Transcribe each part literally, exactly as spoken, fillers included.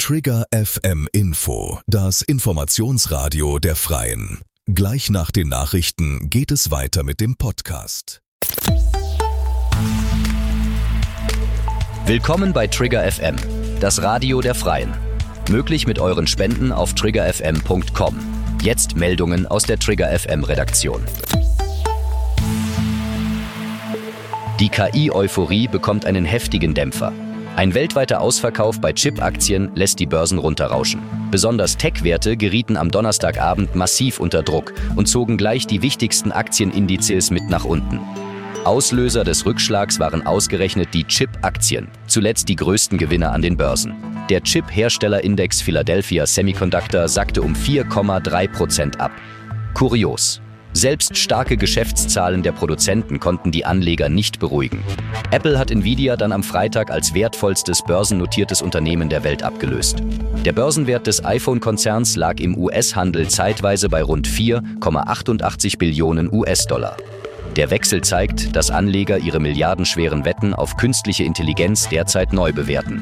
Trigger F M Info, das Informationsradio der Freien. Gleich nach den Nachrichten geht es weiter mit dem Podcast. Willkommen bei Trigger F M, das Radio der Freien. Möglich mit euren Spenden auf trigger f m punkt com. Jetzt Meldungen aus der Trigger F M Redaktion. Die K I-Euphorie bekommt einen heftigen Dämpfer. Ein weltweiter Ausverkauf bei Chip-Aktien lässt die Börsen runterrauschen. Besonders Tech-Werte gerieten am Donnerstagabend massiv unter Druck und zogen gleich die wichtigsten Aktienindizes mit nach unten. Auslöser des Rückschlags waren ausgerechnet die Chip-Aktien, zuletzt die größten Gewinner an den Börsen. Der Chip-Herstellerindex Philadelphia Semiconductor sackte um vier Komma drei Prozent ab. Kurios. Selbst starke Geschäftszahlen der Produzenten konnten die Anleger nicht beruhigen. Apple hat Nvidia dann am Freitag als wertvollstes börsennotiertes Unternehmen der Welt abgelöst. Der Börsenwert des iPhone-Konzerns lag im U S-Handel zeitweise bei rund vier Komma achtundachtzig Billionen U S-Dollar. Der Wechsel zeigt, dass Anleger ihre milliardenschweren Wetten auf künstliche Intelligenz derzeit neu bewerten.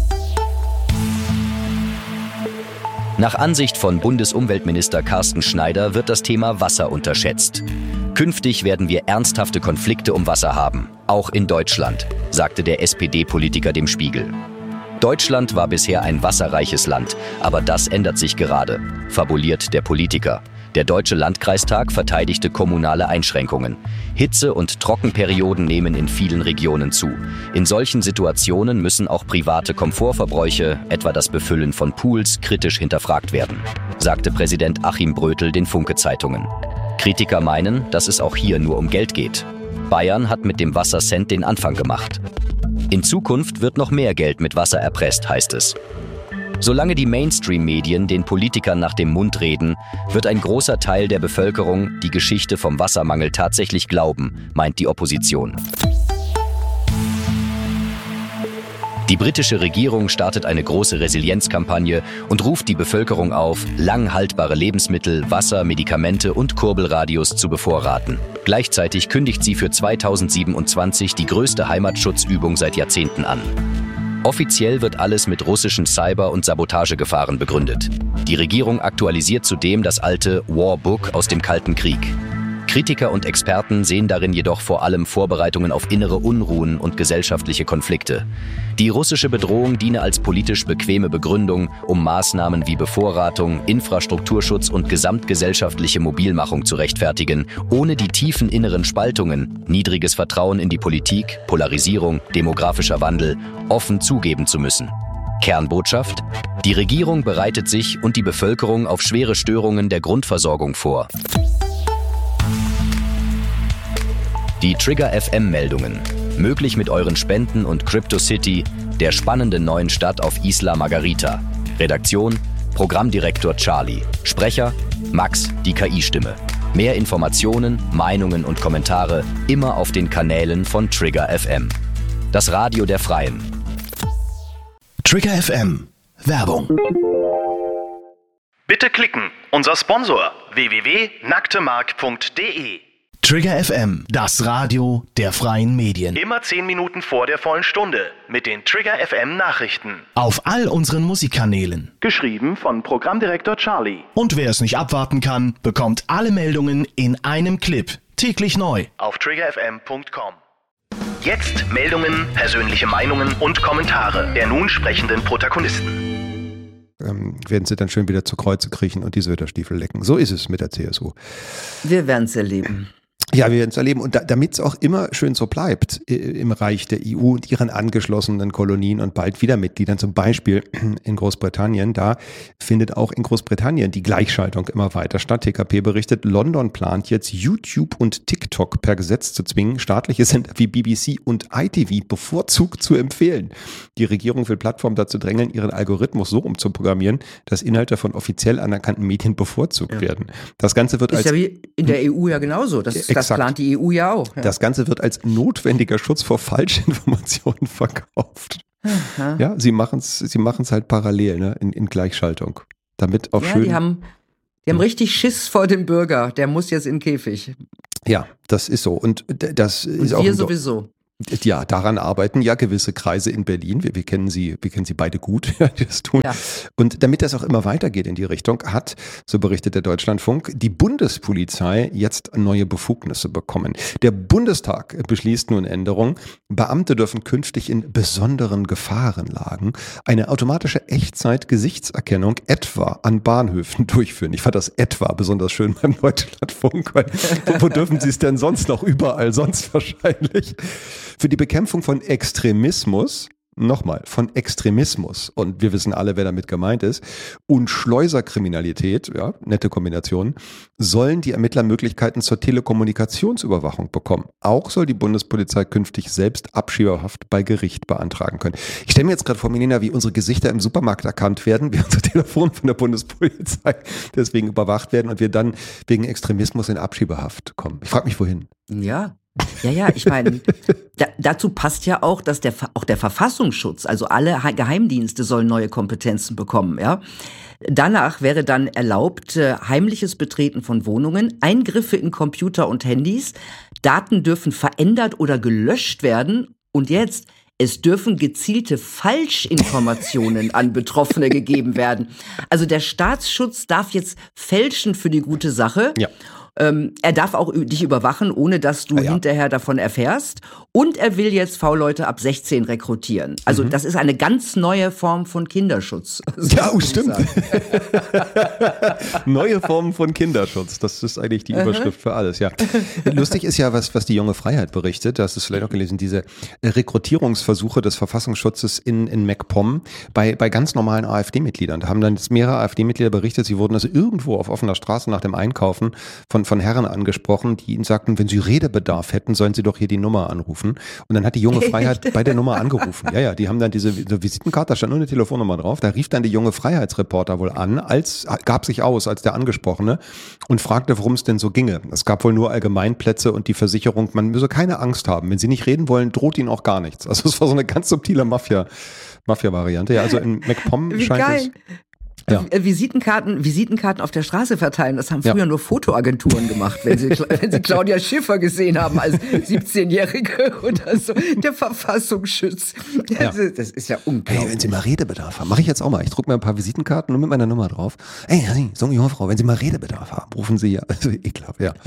Nach Ansicht von Bundesumweltminister Carsten Schneider wird das Thema Wasser unterschätzt. Künftig werden wir ernsthafte Konflikte um Wasser haben, auch in Deutschland, sagte der S P D-Politiker dem Spiegel. Deutschland war bisher ein wasserreiches Land, aber das ändert sich gerade, fabuliert der Politiker. Der Deutsche Landkreistag verteidigte kommunale Einschränkungen. Hitze- und Trockenperioden nehmen in vielen Regionen zu. In solchen Situationen müssen auch private Komfortverbräuche, etwa das Befüllen von Pools, kritisch hinterfragt werden, sagte Präsident Achim Brötel den Funke-Zeitungen. Kritiker meinen, dass es auch hier nur um Geld geht. Bayern hat mit dem Wassercent den Anfang gemacht. In Zukunft wird noch mehr Geld mit Wasser erpresst, heißt es. Solange die Mainstream-Medien den Politikern nach dem Mund reden, wird ein großer Teil der Bevölkerung die Geschichte vom Wassermangel tatsächlich glauben, meint die Opposition. Die britische Regierung startet eine große Resilienzkampagne und ruft die Bevölkerung auf, lang haltbare Lebensmittel, Wasser, Medikamente und Kurbelradios zu bevorraten. Gleichzeitig kündigt sie für zweitausendsiebenundzwanzig die größte Heimatschutzübung seit Jahrzehnten an. Offiziell wird alles mit russischen Cyber- und Sabotagegefahren begründet. Die Regierung aktualisiert zudem das alte Warbook aus dem Kalten Krieg. Kritiker und Experten sehen darin jedoch vor allem Vorbereitungen auf innere Unruhen und gesellschaftliche Konflikte. Die russische Bedrohung diene als politisch bequeme Begründung, um Maßnahmen wie Bevorratung, Infrastrukturschutz und gesamtgesellschaftliche Mobilmachung zu rechtfertigen, ohne die tiefen inneren Spaltungen, niedriges Vertrauen in die Politik, Polarisierung, demografischer Wandel, offen zugeben zu müssen. Kernbotschaft: Die Regierung bereitet sich und die Bevölkerung auf schwere Störungen der Grundversorgung vor. Die Trigger F M-Meldungen. Möglich mit euren Spenden und CryptoCity, der spannenden neuen Stadt auf Isla Margarita. Redaktion: Programmdirektor Charlie. Sprecher: Max, die K I-Stimme. Mehr Informationen, Meinungen und Kommentare immer auf den Kanälen von Trigger F M. Das Radio der Freien. Trigger F M. Werbung. Bitte klicken. Unser Sponsor w w w punkt nacktemark punkt d e. Trigger F M, das Radio der freien Medien. Immer zehn Minuten vor der vollen Stunde mit den Trigger F M Nachrichten. Auf all unseren Musikkanälen. Geschrieben von Programmdirektor Charlie. Und wer es nicht abwarten kann, bekommt alle Meldungen in einem Clip. Täglich neu. Auf trigger f m punkt com. Jetzt Meldungen, persönliche Meinungen und Kommentare der nun sprechenden Protagonisten. Ähm, werden sie dann schön wieder zu Kreuze kriechen und die Söder-Stiefel lecken. So ist es mit der C S U. Wir werden es erleben. Ja, wir werden es erleben. Und da, damit es auch immer schön so bleibt äh, im Reich der E U und ihren angeschlossenen Kolonien und bald wieder Mitgliedern, zum Beispiel in Großbritannien, da findet auch in Großbritannien die Gleichschaltung immer weiter statt. T K P berichtet, London plant jetzt YouTube und TikTok per Gesetz zu zwingen, staatliche Sender wie B B C und I T V bevorzugt zu empfehlen. Die Regierung will Plattformen dazu drängeln, ihren Algorithmus so umzuprogrammieren, dass Inhalte von offiziell anerkannten Medien bevorzugt ja. werden. Das Ganze wird ist als... ja wie in der E U ja genauso. Das ist Das plant die E U ja auch. Ja. Das Ganze wird als notwendiger Schutz vor Falschinformationen verkauft. Aha. Ja, sie machen es sie machen's halt parallel, ne, in, in Gleichschaltung. Damit auch ja, schön. Die haben, die haben richtig Schiss vor dem Bürger. Der muss jetzt in den Käfig. Ja, das ist so. Und das Und ist auch. wir sowieso. Ja, daran arbeiten ja gewisse Kreise in Berlin. Wir, wir kennen sie, wir kennen sie beide gut, die das tun. Ja. Und damit das auch immer weitergeht in die Richtung, hat, so berichtet der Deutschlandfunk, die Bundespolizei jetzt neue Befugnisse bekommen. Der Bundestag beschließt nun Änderungen. Beamte dürfen künftig in besonderen Gefahrenlagen eine automatische Echtzeit-Gesichtserkennung etwa an Bahnhöfen durchführen. Ich fand das etwa besonders schön beim Deutschlandfunk, weil wo dürfen sie es denn sonst noch? Überall sonst wahrscheinlich. Für die Bekämpfung von Extremismus, nochmal, von Extremismus, und wir wissen alle, wer damit gemeint ist, und Schleuserkriminalität, ja, nette Kombination, sollen die Ermittler Möglichkeiten zur Telekommunikationsüberwachung bekommen. Auch soll die Bundespolizei künftig selbst Abschiebehaft bei Gericht beantragen können. Ich stelle mir jetzt gerade vor, Melina, wie unsere Gesichter im Supermarkt erkannt werden, wie unser Telefon von der Bundespolizei deswegen überwacht werden und wir dann wegen Extremismus in Abschiebehaft kommen. Ich frage mich, wohin. Ja. Ja, ja, ich meine, da, dazu passt ja auch, dass der auch der Verfassungsschutz, also alle Geheimdienste sollen neue Kompetenzen bekommen, ja. Danach wäre dann erlaubt äh, heimliches Betreten von Wohnungen, Eingriffe in Computer und Handys, Daten dürfen verändert oder gelöscht werden und jetzt, es dürfen gezielte Falschinformationen an Betroffene gegeben werden. Also der Staatsschutz darf jetzt fälschen für die gute Sache. Ja. Ähm, er darf auch dich überwachen, ohne dass du ja, ja. hinterher davon erfährst. Und er will jetzt V-Leute ab sechzehn rekrutieren. Also mhm. das ist eine ganz neue Form von Kinderschutz. Ja, oh, stimmt. Neue Formen von Kinderschutz. Das ist eigentlich die Überschrift für alles, ja. Lustig ist ja, was, was die Junge Freiheit berichtet. Du hast es vielleicht auch gelesen, diese Rekrutierungsversuche des Verfassungsschutzes in, in MacPom bei, bei ganz normalen AfD-Mitgliedern. Da haben dann jetzt mehrere AfD-Mitglieder berichtet, sie wurden also irgendwo auf offener Straße nach dem Einkaufen von von Herren angesprochen, die ihnen sagten, wenn sie Redebedarf hätten, sollen sie doch hier die Nummer anrufen. Und dann hat die Junge Freiheit bei der Nummer angerufen. Ja, ja, die haben dann diese, diese Visitenkarte, da stand nur eine Telefonnummer drauf. Da rief dann die junge Freiheitsreporter wohl an, als gab sich aus als der Angesprochene und fragte, worum es denn so ginge. Es gab wohl nur Allgemeinplätze und die Versicherung, man müsse keine Angst haben. Wenn sie nicht reden wollen, droht ihnen auch gar nichts. Also es war so eine ganz subtile Mafia, Mafia-Variante. Ja, also in MacPom Wie scheint geil. es... Ja. Visitenkarten, Visitenkarten auf der Straße verteilen, das haben früher ja. nur Fotoagenturen gemacht, wenn sie, wenn sie Claudia Schiffer gesehen haben als siebzehnjährige oder so. Der Verfassungsschutz. Das, ja. ist, das ist ja unglaublich. Hey, wenn Sie mal Redebedarf haben, mache ich jetzt auch mal. Ich drucke mir ein paar Visitenkarten nur mit meiner Nummer drauf. Hey, so eine junge Frau, wenn Sie mal Redebedarf haben, rufen Sie ja. Also, ekelhaft, ja.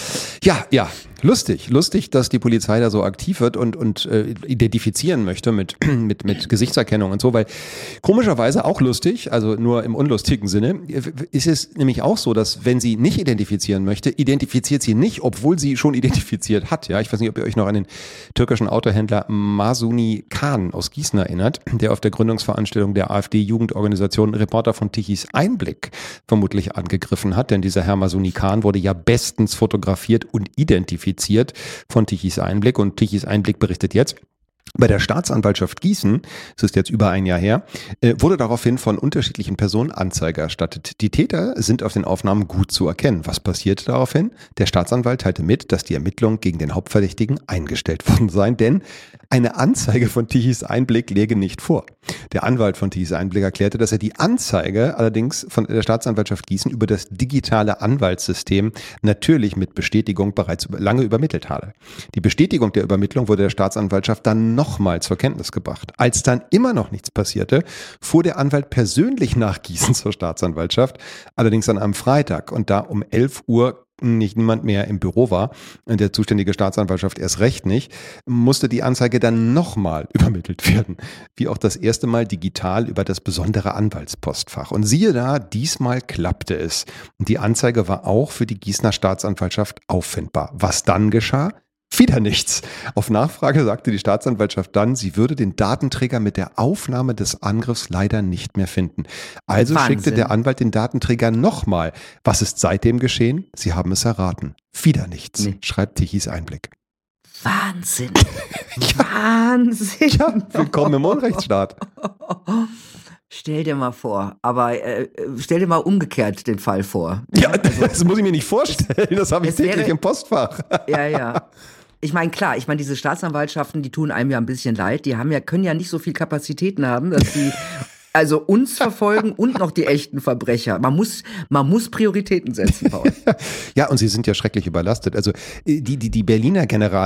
Ja, ja. Lustig, lustig, dass die Polizei da so aktiv wird und, und äh, identifizieren möchte mit, mit, mit Gesichtserkennung und so, weil komischerweise auch lustig, also nur im unlustigen Sinne, ist es nämlich auch so, dass wenn sie nicht identifizieren möchte, identifiziert sie nicht, obwohl sie schon identifiziert hat. Ja, ich weiß nicht, ob ihr euch noch an den türkischen Autohändler Masuni Khan aus Gießen erinnert, der auf der Gründungsveranstaltung der AfD-Jugendorganisation Reporter von Tichys Einblick vermutlich angegriffen hat, denn dieser Herr Masuni Khan wurde ja bestens fotografiert und identifiziert von Tichys Einblick und Tichys Einblick berichtet jetzt, bei der Staatsanwaltschaft Gießen, das ist jetzt über ein Jahr her, wurde daraufhin von unterschiedlichen Personen Anzeige erstattet. Die Täter sind auf den Aufnahmen gut zu erkennen. Was passierte daraufhin? Der Staatsanwalt teilte mit, dass die Ermittlungen gegen den Hauptverdächtigen eingestellt worden seien, denn eine Anzeige von Tichys Einblick läge nicht vor. Der Anwalt von Tichys Einblick erklärte, dass er die Anzeige allerdings von der Staatsanwaltschaft Gießen über das digitale Anwaltssystem natürlich mit Bestätigung bereits lange übermittelt habe. Die Bestätigung der Übermittlung wurde der Staatsanwaltschaft dann nochmal zur Kenntnis gebracht. Als dann immer noch nichts passierte, fuhr der Anwalt persönlich nach Gießen zur Staatsanwaltschaft, allerdings an einem Freitag und da um elf Uhr nicht niemand mehr im Büro war, der zuständige Staatsanwaltschaft erst recht nicht, musste die Anzeige dann nochmal übermittelt werden, wie auch das erste Mal digital über das besondere Anwaltspostfach. Und siehe da, diesmal klappte es. Und die Anzeige war auch für die Gießener Staatsanwaltschaft auffindbar. Was dann geschah? Wieder nichts. Auf Nachfrage sagte die Staatsanwaltschaft dann, sie würde den Datenträger mit der Aufnahme des Angriffs leider nicht mehr finden. Also Wahnsinn. Schickte der Anwalt den Datenträger nochmal. Was ist seitdem geschehen? Sie haben es erraten. Wieder nichts, nee. schreibt Tichys Einblick. Wahnsinn. Wahnsinn. Ja, willkommen im Unrechtsstaat. Stell dir mal vor, aber äh, stell dir mal umgekehrt den Fall vor. Ja, also, das muss ich mir nicht vorstellen, das habe ich täglich wäre, im Postfach. Ja, ja. Ich meine, klar, ich meine, diese Staatsanwaltschaften, die tun einem ja ein bisschen leid. Die haben ja, können ja nicht so viel Kapazitäten haben, dass die Also uns verfolgen und noch die echten Verbrecher. Man muss, man muss Prioritäten setzen, Paul. Ja, und sie sind ja schrecklich überlastet. Also die, die, die Berliner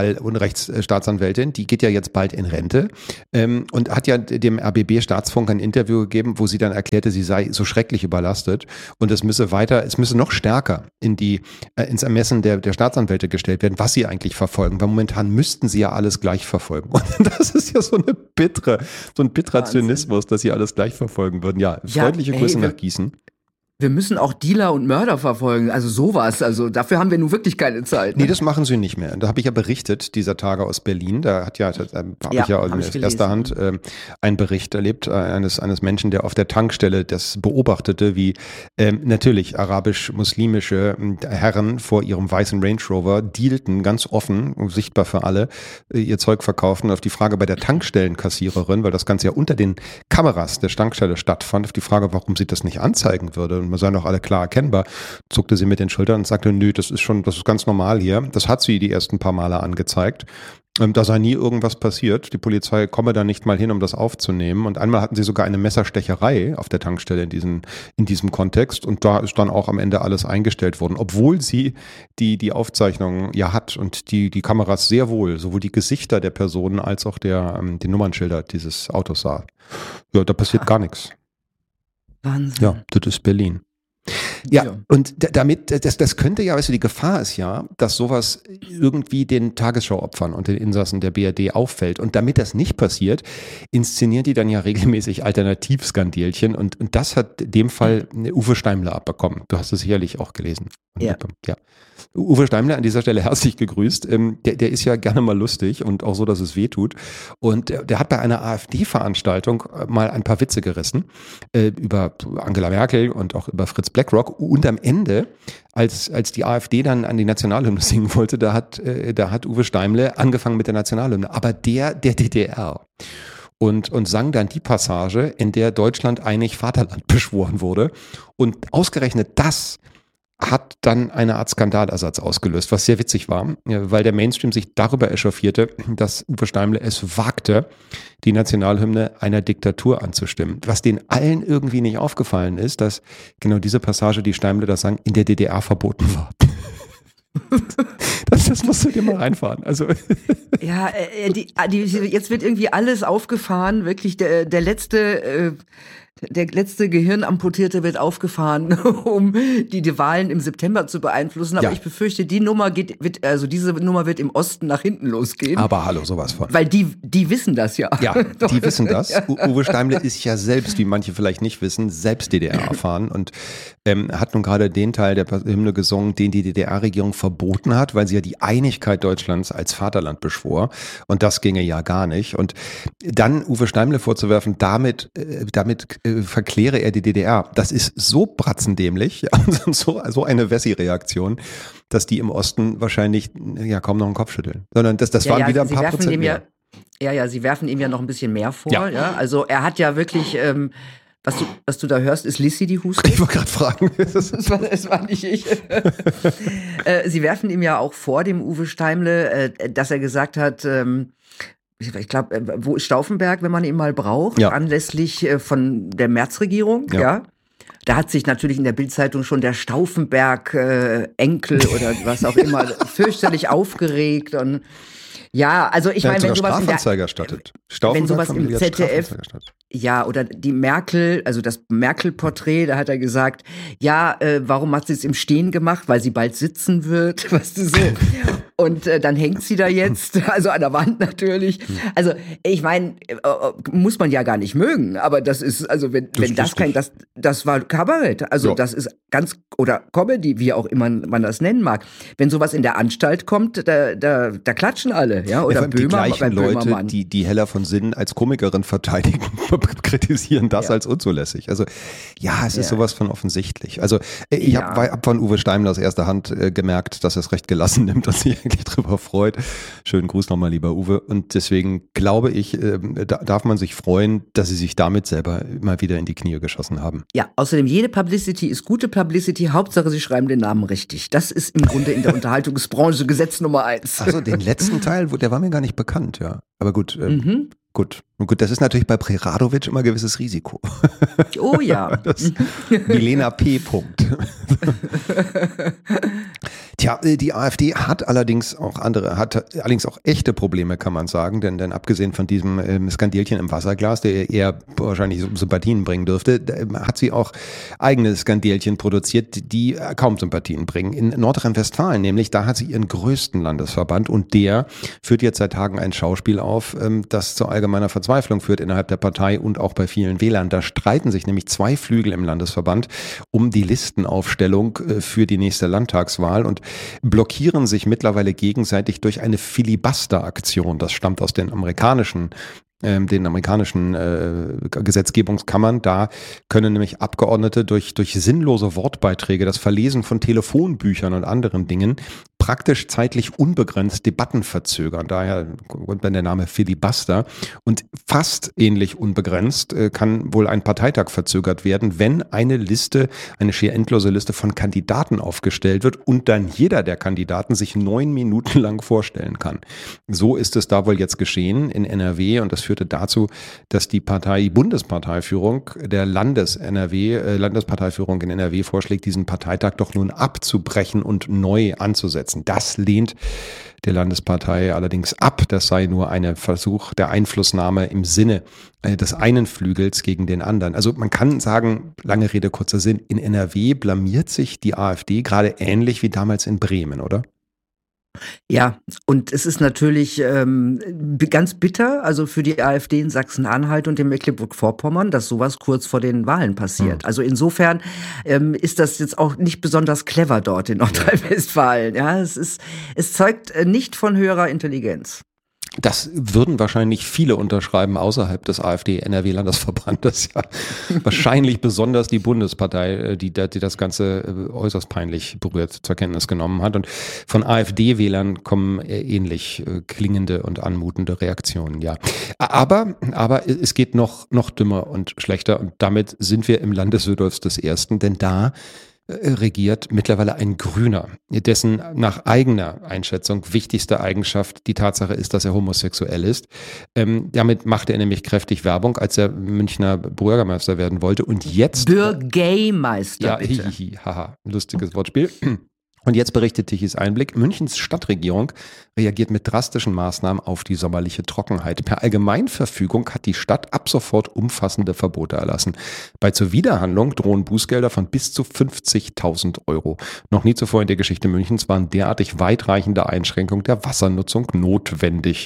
General-Unrechtsstaatsanwältin, die geht ja jetzt bald in Rente ähm, und hat ja dem R B B-Staatsfunk ein Interview gegeben, wo sie dann erklärte, sie sei so schrecklich überlastet und es müsse weiter, es müsse noch stärker in die, äh, ins Ermessen der, der Staatsanwälte gestellt werden, was sie eigentlich verfolgen, weil momentan müssten sie ja alles gleich verfolgen. Und das ist ja so eine bittere, so ein bitterer Wahnsinn. Zynismus, dass sie alles gleich verfolgen würden. Ja, Ja, freundliche ey, Grüße wir- nach Gießen. Wir müssen auch Dealer und Mörder verfolgen, also sowas. Also dafür haben wir nun wirklich keine Zeit. Nee, Ne? das machen sie nicht mehr. Da habe ich ja berichtet, dieser Tage aus Berlin. Da hat ja, da habe Ja, ich ja hab aus ich erster gelesen. Hand äh, einen Bericht erlebt, äh, eines, eines Menschen, der auf der Tankstelle das beobachtete, wie ähm, natürlich arabisch-muslimische äh, Herren vor ihrem weißen Range Rover dealten, ganz offen, sichtbar für alle, äh, ihr Zeug verkauften. Auf die Frage bei der Tankstellenkassiererin, weil das Ganze ja unter den Kameras der Tankstelle stattfand, auf die Frage, warum sie das nicht anzeigen würde. Und wir seien doch alle klar erkennbar, zuckte sie mit den Schultern und sagte, nö, das ist schon, das ist ganz normal hier. Das hat sie die ersten paar Male angezeigt. Ähm, Da sei nie irgendwas passiert. Die Polizei komme da nicht mal hin, um das aufzunehmen. Und einmal hatten sie sogar eine Messerstecherei auf der Tankstelle in diesem, in diesem Kontext. Und da ist dann auch am Ende alles eingestellt worden, obwohl sie die, die Aufzeichnung ja hat und die, die Kameras sehr wohl, sowohl die Gesichter der Personen als auch der, ähm, die Nummernschilder dieses Autos sah. Ja, da passiert gar nichts. Wahnsinn. Ja, das ist Berlin. Ja, Ja. und d- damit, das, das könnte ja, weißt du, die Gefahr ist ja, dass sowas irgendwie den Tagesschauopfern und den Insassen der B R D auffällt. Und damit das nicht passiert, inszenieren die dann ja regelmäßig Alternativskandälchen. Und, und das hat in dem Fall Uwe Steimler abbekommen. Du hast es sicherlich auch gelesen. Ja. ja. Uwe Steimler an dieser Stelle herzlich gegrüßt. Ähm, der, der ist ja gerne mal lustig und auch so, dass es weh tut. Und der, der hat bei einer AfD-Veranstaltung mal ein paar Witze gerissen äh, über Angela Merkel und auch über Fritz Blackrock. Und am Ende, als, als die AfD dann an die Nationalhymne singen wollte, da hat, äh, da hat Uwe Steimler angefangen mit der Nationalhymne. Aber der der D D R. Und, und sang dann die Passage, in der Deutschland einig Vaterland beschworen wurde. Und ausgerechnet das hat dann eine Art Skandalersatz ausgelöst, was sehr witzig war, weil der Mainstream sich darüber echauffierte, dass Uwe Steimler es wagte, die Nationalhymne einer Diktatur anzustimmen. Was denen allen irgendwie nicht aufgefallen ist, dass genau diese Passage, die Steimler da sang, in der D D R verboten war. Das, das musst du dir mal reinfahren. Also Ja, äh, die, die, jetzt wird irgendwie alles aufgefahren, wirklich der, der letzte, äh, der letzte Gehirnamputierte wird aufgefahren, um die, die Wahlen im September zu beeinflussen. Aber Ja. ich befürchte, die Nummer geht, wird, also diese Nummer wird im Osten nach hinten losgehen. aber hallo, sowas von. Weil die, die wissen das ja. Ja, Doch. die wissen das. U- Uwe Steimler ist ja selbst, wie manche vielleicht nicht wissen, selbst D D R erfahren und ähm, hat nun gerade den Teil der Hymne gesungen, den die D D R-Regierung verboten hat, weil sie ja die Einigkeit Deutschlands als Vaterland beschwor. Und das ginge ja gar nicht. Und dann Uwe Steimler vorzuwerfen, damit, äh, damit äh, verkläre er die D D R, das ist so bratzendämlich, also so, so eine Wessi-Reaktion, dass die im Osten wahrscheinlich ja kaum noch einen Kopf schütteln. Sondern das, das Ja, waren ja, wieder ein sie paar werfen Prozent dem mehr. ja, ja, ja, sie werfen ihm ja noch ein bisschen mehr vor. Ja. Ja. Also er hat ja wirklich, ähm, was du, was du da hörst, ist Lissy die Hustet. Ich wollte gerade fragen. Das war, das war nicht ich. äh, sie werfen ihm ja auch vor, dem Uwe Steimle, äh, dass er gesagt hat, ähm, ich, ich glaube, äh, wo ist Stauffenberg, wenn man ihn mal braucht, Ja. anlässlich äh, von der Märzregierung, Ja. ja. Da hat sich natürlich in der Bildzeitung schon der Stauffenberg-Enkel äh, oder was auch immer fürchterlich aufgeregt und ja, also ich Der hat meine, wenn sogar sowas in der, Strafanzeige erstattet. wenn Stauffenberg sowas im Familie hat Z D F Strafanzeige erstattet. ja, oder die Merkel, also das Merkel-Porträt, da hat er gesagt, ja, äh, warum hat sie es im Stehen gemacht? Weil sie bald sitzen wird, weißt du so. Und äh, dann hängt sie da jetzt, also an der Wand natürlich. Also ich meine, äh, muss man ja gar nicht mögen, aber das ist, also wenn, Das wenn ist das kein, gut. das, das war Kabarett. Also Ja. das ist ganz, oder Comedy, wie auch immer man das nennen mag. Wenn sowas in der Anstalt kommt, da, da, da klatschen alle, ja, Ja, oder vor allem die Böhmer, bei gleichen Leute, Böhmermann. die, die Hella von Sinnen als Komikerin verteidigen, kritisieren das Ja. als unzulässig. Also ja, es ist Ja. sowas von offensichtlich. Also äh, ich Ja. habe hab von Uwe Steimler aus erster Hand äh, gemerkt, dass er es recht gelassen nimmt, dass sich eigentlich drüber freut. Schönen Gruß nochmal, lieber Uwe. Und deswegen glaube ich, äh, da darf man sich freuen, dass sie sich damit selber mal wieder in die Knie geschossen haben. Ja, außerdem jede Publicity ist gute Publicity. Hauptsache, sie schreiben den Namen richtig. Das ist im Grunde in der Unterhaltungsbranche Gesetz Nummer eins. Also den letzten Teil der war mir gar nicht bekannt, ja. Aber gut, ähm, Mhm. gut. Gut, das ist natürlich bei Preradovic immer ein gewisses Risiko. Oh ja. Das, Milena P. Punkt. Tja, die AfD hat allerdings auch andere, hat allerdings auch echte Probleme, kann man sagen, denn, denn abgesehen von diesem ähm, Skandälchen im Wasserglas, der eher wahrscheinlich Sympathien bringen dürfte, hat sie auch eigene Skandälchen produziert, die kaum Sympathien bringen. In Nordrhein-Westfalen nämlich, da hat sie ihren größten Landesverband und der führt jetzt seit Tagen ein Schauspiel auf, ähm, das zu allgemeiner Verzweiflung führt innerhalb der Partei und auch bei vielen Wählern. Da streiten sich nämlich zwei Flügel im Landesverband um die Listenaufstellung äh, für die nächste Landtagswahl und blockieren sich mittlerweile gegenseitig durch eine Filibuster-Aktion. Das stammt aus den amerikanischen ähm, den amerikanischen äh, Gesetzgebungskammern. Da können nämlich Abgeordnete durch, durch sinnlose Wortbeiträge, das Verlesen von Telefonbüchern und anderen Dingen praktisch zeitlich unbegrenzt Debatten verzögern. Daher kommt dann der Name Filibuster. Und fast ähnlich unbegrenzt äh, kann wohl ein Parteitag verzögert werden, wenn eine Liste, eine schier endlose Liste von Kandidaten aufgestellt wird und dann jeder der Kandidaten sich neun Minuten lang vorstellen kann. So ist es da wohl jetzt geschehen in N R W und das führte dazu, dass die Partei, Bundesparteiführung der Landes-N R W, äh, Landesparteiführung in N R W vorschlägt, diesen Parteitag doch nun abzubrechen und neu anzusetzen. Das lehnt der Landespartei allerdings ab. Das sei nur ein Versuch der Einflussnahme im Sinne des einen Flügels gegen den anderen. Also man kann sagen, lange Rede, kurzer Sinn, in N R W blamiert sich die AfD gerade ähnlich wie damals in Bremen, oder? Ja, und es ist natürlich ähm, ganz bitter, also für die AfD in Sachsen-Anhalt und in Mecklenburg-Vorpommern, dass sowas kurz vor den Wahlen passiert. Mhm. Also insofern ähm, ist das jetzt auch nicht besonders clever dort in Nordrhein-Westfalen. Ja, es ist, es zeugt nicht von höherer Intelligenz. Das würden wahrscheinlich viele unterschreiben außerhalb des AfD-N R W-Landesverbandes. Ja. Wahrscheinlich besonders die Bundespartei, die, die das Ganze äußerst peinlich berührt zur Kenntnis genommen hat. Und von AfD-Wählern kommen ähnlich klingende und anmutende Reaktionen. Ja, aber, aber es geht noch, noch dümmer und schlechter. Und damit sind wir im Land des Südolfs des Ersten, denn da regiert mittlerweile ein Grüner, dessen nach eigener Einschätzung wichtigste Eigenschaft die Tatsache ist, dass er homosexuell ist. Ähm, damit machte er nämlich kräftig Werbung, als er Münchner Bürgermeister werden wollte. Und jetzt... Bürgermeister, ja, bitte. Hihihi, haha, lustiges Wortspiel. Und jetzt berichtet Tichys Einblick, Münchens Stadtregierung reagiert mit drastischen Maßnahmen auf die sommerliche Trockenheit. Per Allgemeinverfügung hat die Stadt ab sofort umfassende Verbote erlassen. Bei Zuwiderhandlung drohen Bußgelder von bis zu fünfzigtausend Euro. Noch nie zuvor in der Geschichte Münchens waren derartig weitreichende Einschränkungen der Wassernutzung notwendig.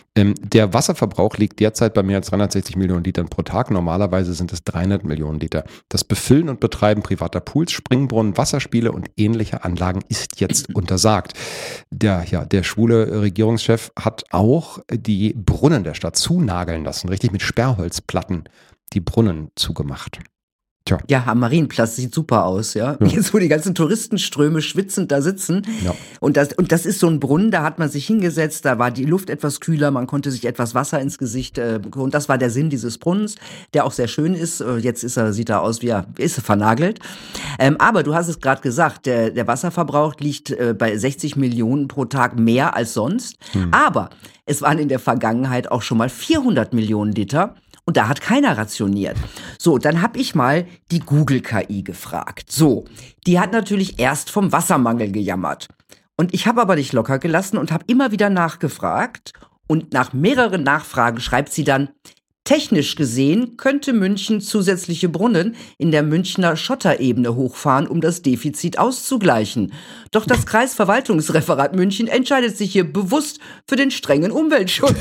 Der Wasserverbrauch liegt derzeit bei mehr als dreihundertsechzig Millionen Litern pro Tag. Normalerweise sind es dreihundert Millionen Liter. Das Befüllen und Betreiben privater Pools, Springbrunnen, Wasserspiele und ähnliche Anlagen ist jetzt untersagt. Der, ja, der schwule Regierungschef hat auch die Brunnen der Stadt zunageln lassen, richtig mit Sperrholzplatten die Brunnen zugemacht. Tja. Ja, am Marienplatz sieht super aus, ja. ja. Jetzt, wo die ganzen Touristenströme schwitzend da sitzen. Ja. Und das, und das ist so ein Brunnen, da hat man sich hingesetzt, da war die Luft etwas kühler, man konnte sich etwas Wasser ins Gesicht, äh, und das war der Sinn dieses Brunnens, der auch sehr schön ist. Jetzt ist er, sieht er aus wie er ist vernagelt. Ähm, aber du hast es gerade gesagt, der, der Wasserverbrauch liegt äh, bei sechzig Millionen pro Tag mehr als sonst. Hm. Aber es waren in der Vergangenheit auch schon mal vierhundert Millionen Liter. Und da hat keiner rationiert. So, dann habe ich mal die Google-K I gefragt. So, die hat natürlich erst vom Wassermangel gejammert. Und ich habe aber nicht locker gelassen und habe immer wieder nachgefragt. Und nach mehreren Nachfragen schreibt sie dann, technisch gesehen könnte München zusätzliche Brunnen in der Münchner Schotterebene hochfahren, um das Defizit auszugleichen. Doch das Kreisverwaltungsreferat München entscheidet sich hier bewusst für den strengen Umweltschutz.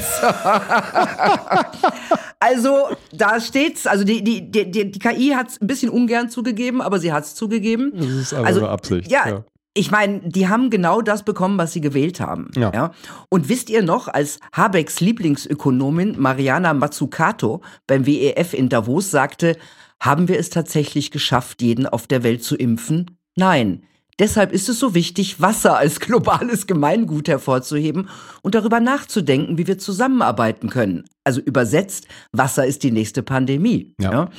Also, da steht's, also die, die, die, die K I hat es ein bisschen ungern zugegeben, aber sie hat es zugegeben. Das ist aber also, eine Absicht. Ja, ja. Ich meine, die haben genau das bekommen, was sie gewählt haben. Ja. Ja? Und wisst ihr noch, als Habecks Lieblingsökonomin Mariana Mazzucato beim W E F in Davos sagte, haben wir es tatsächlich geschafft, jeden auf der Welt zu impfen? Nein. Deshalb ist es so wichtig, Wasser als globales Gemeingut hervorzuheben und darüber nachzudenken, wie wir zusammenarbeiten können. Also übersetzt, Wasser ist die nächste Pandemie. Ja. Ja?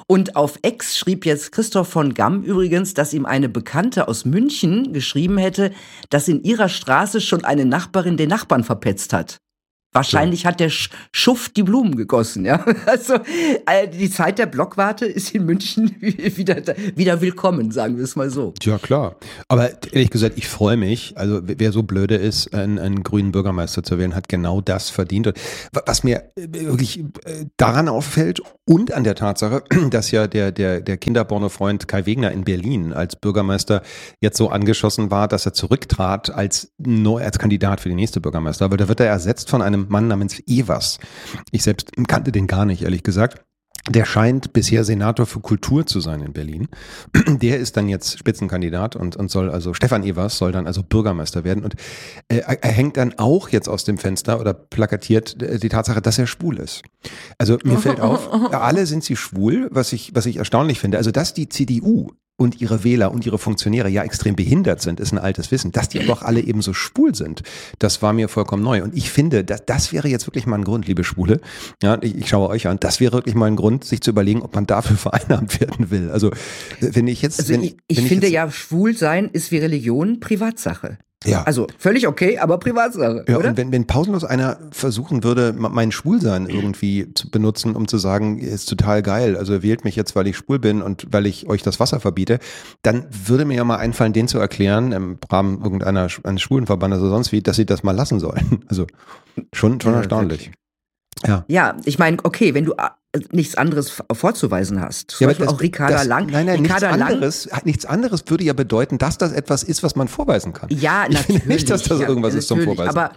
Und auf X schrieb jetzt Christoph von Gamm übrigens, dass ihm eine Bekannte aus München geschrieben hätte, dass in ihrer Straße schon eine Nachbarin den Nachbarn verpetzt hat. Wahrscheinlich so. Hat der Schuft die Blumen gegossen, ja. Also äh, die Zeit der Blockwarte ist in München wieder, wieder willkommen, sagen wir es mal so. Ja, klar. Aber ehrlich gesagt, ich freue mich. Also wer so blöde ist, einen, einen grünen Bürgermeister zu wählen, hat genau das verdient. Und was mir wirklich daran auffällt und an der Tatsache, dass ja der, der, der Kinderpornofreund Kai Wegner in Berlin als Bürgermeister jetzt so angeschossen war, dass er zurücktrat als, neu, als Kandidat für die nächste Bürgermeister. Aber da wird er ersetzt von einem Mann namens Evers. Ich selbst kannte den gar nicht, ehrlich gesagt. Der scheint bisher Senator für Kultur zu sein in Berlin. Der ist dann jetzt Spitzenkandidat und, und soll also, Stefan Evers soll dann also Bürgermeister werden. Und äh, er hängt dann auch jetzt aus dem Fenster oder plakatiert äh, die Tatsache, dass er schwul ist. Also mir fällt auf, alle sind sie schwul, was ich, was ich erstaunlich finde. Also dass die C D U und ihre Wähler und ihre Funktionäre ja extrem behindert sind, ist ein altes Wissen. Dass die aber auch alle eben so schwul sind, das war mir vollkommen neu. Und ich finde, das, das wäre jetzt wirklich mal ein Grund, liebe Schwule, ja, ich, ich schaue euch an, das wäre wirklich mal ein Grund, sich zu überlegen, ob man dafür vereinnahmt werden will. Also wenn ich jetzt... Also wenn, ich, ich wenn finde ich jetzt, ja, schwul sein ist wie Religion Privatsache. Ja. Also völlig okay, aber Privatsache, ja, oder? Und wenn, wenn pausenlos einer versuchen würde, mein Schwulsein irgendwie zu benutzen, um zu sagen, ist total geil, also wählt mich jetzt, weil ich schwul bin und weil ich euch das Wasser verbiete, dann würde mir ja mal einfallen, den zu erklären, im Rahmen irgendeiner eines Schwulenverbandes oder sonst wie, dass sie das mal lassen sollen. Also schon, schon ja, erstaunlich. Wirklich. Ja. Ja, ich meine, okay, wenn du nichts anderes vorzuweisen hast. Zum Ja, Beispiel das, auch Ricarda das, Lang. Nein, nein, Ricarda nichts Lang, anderes, nichts anderes würde ja bedeuten, dass das etwas ist, was man vorweisen kann. Ja, ich natürlich. finde nicht, dass das ja, irgendwas ist zum Vorweisen. Aber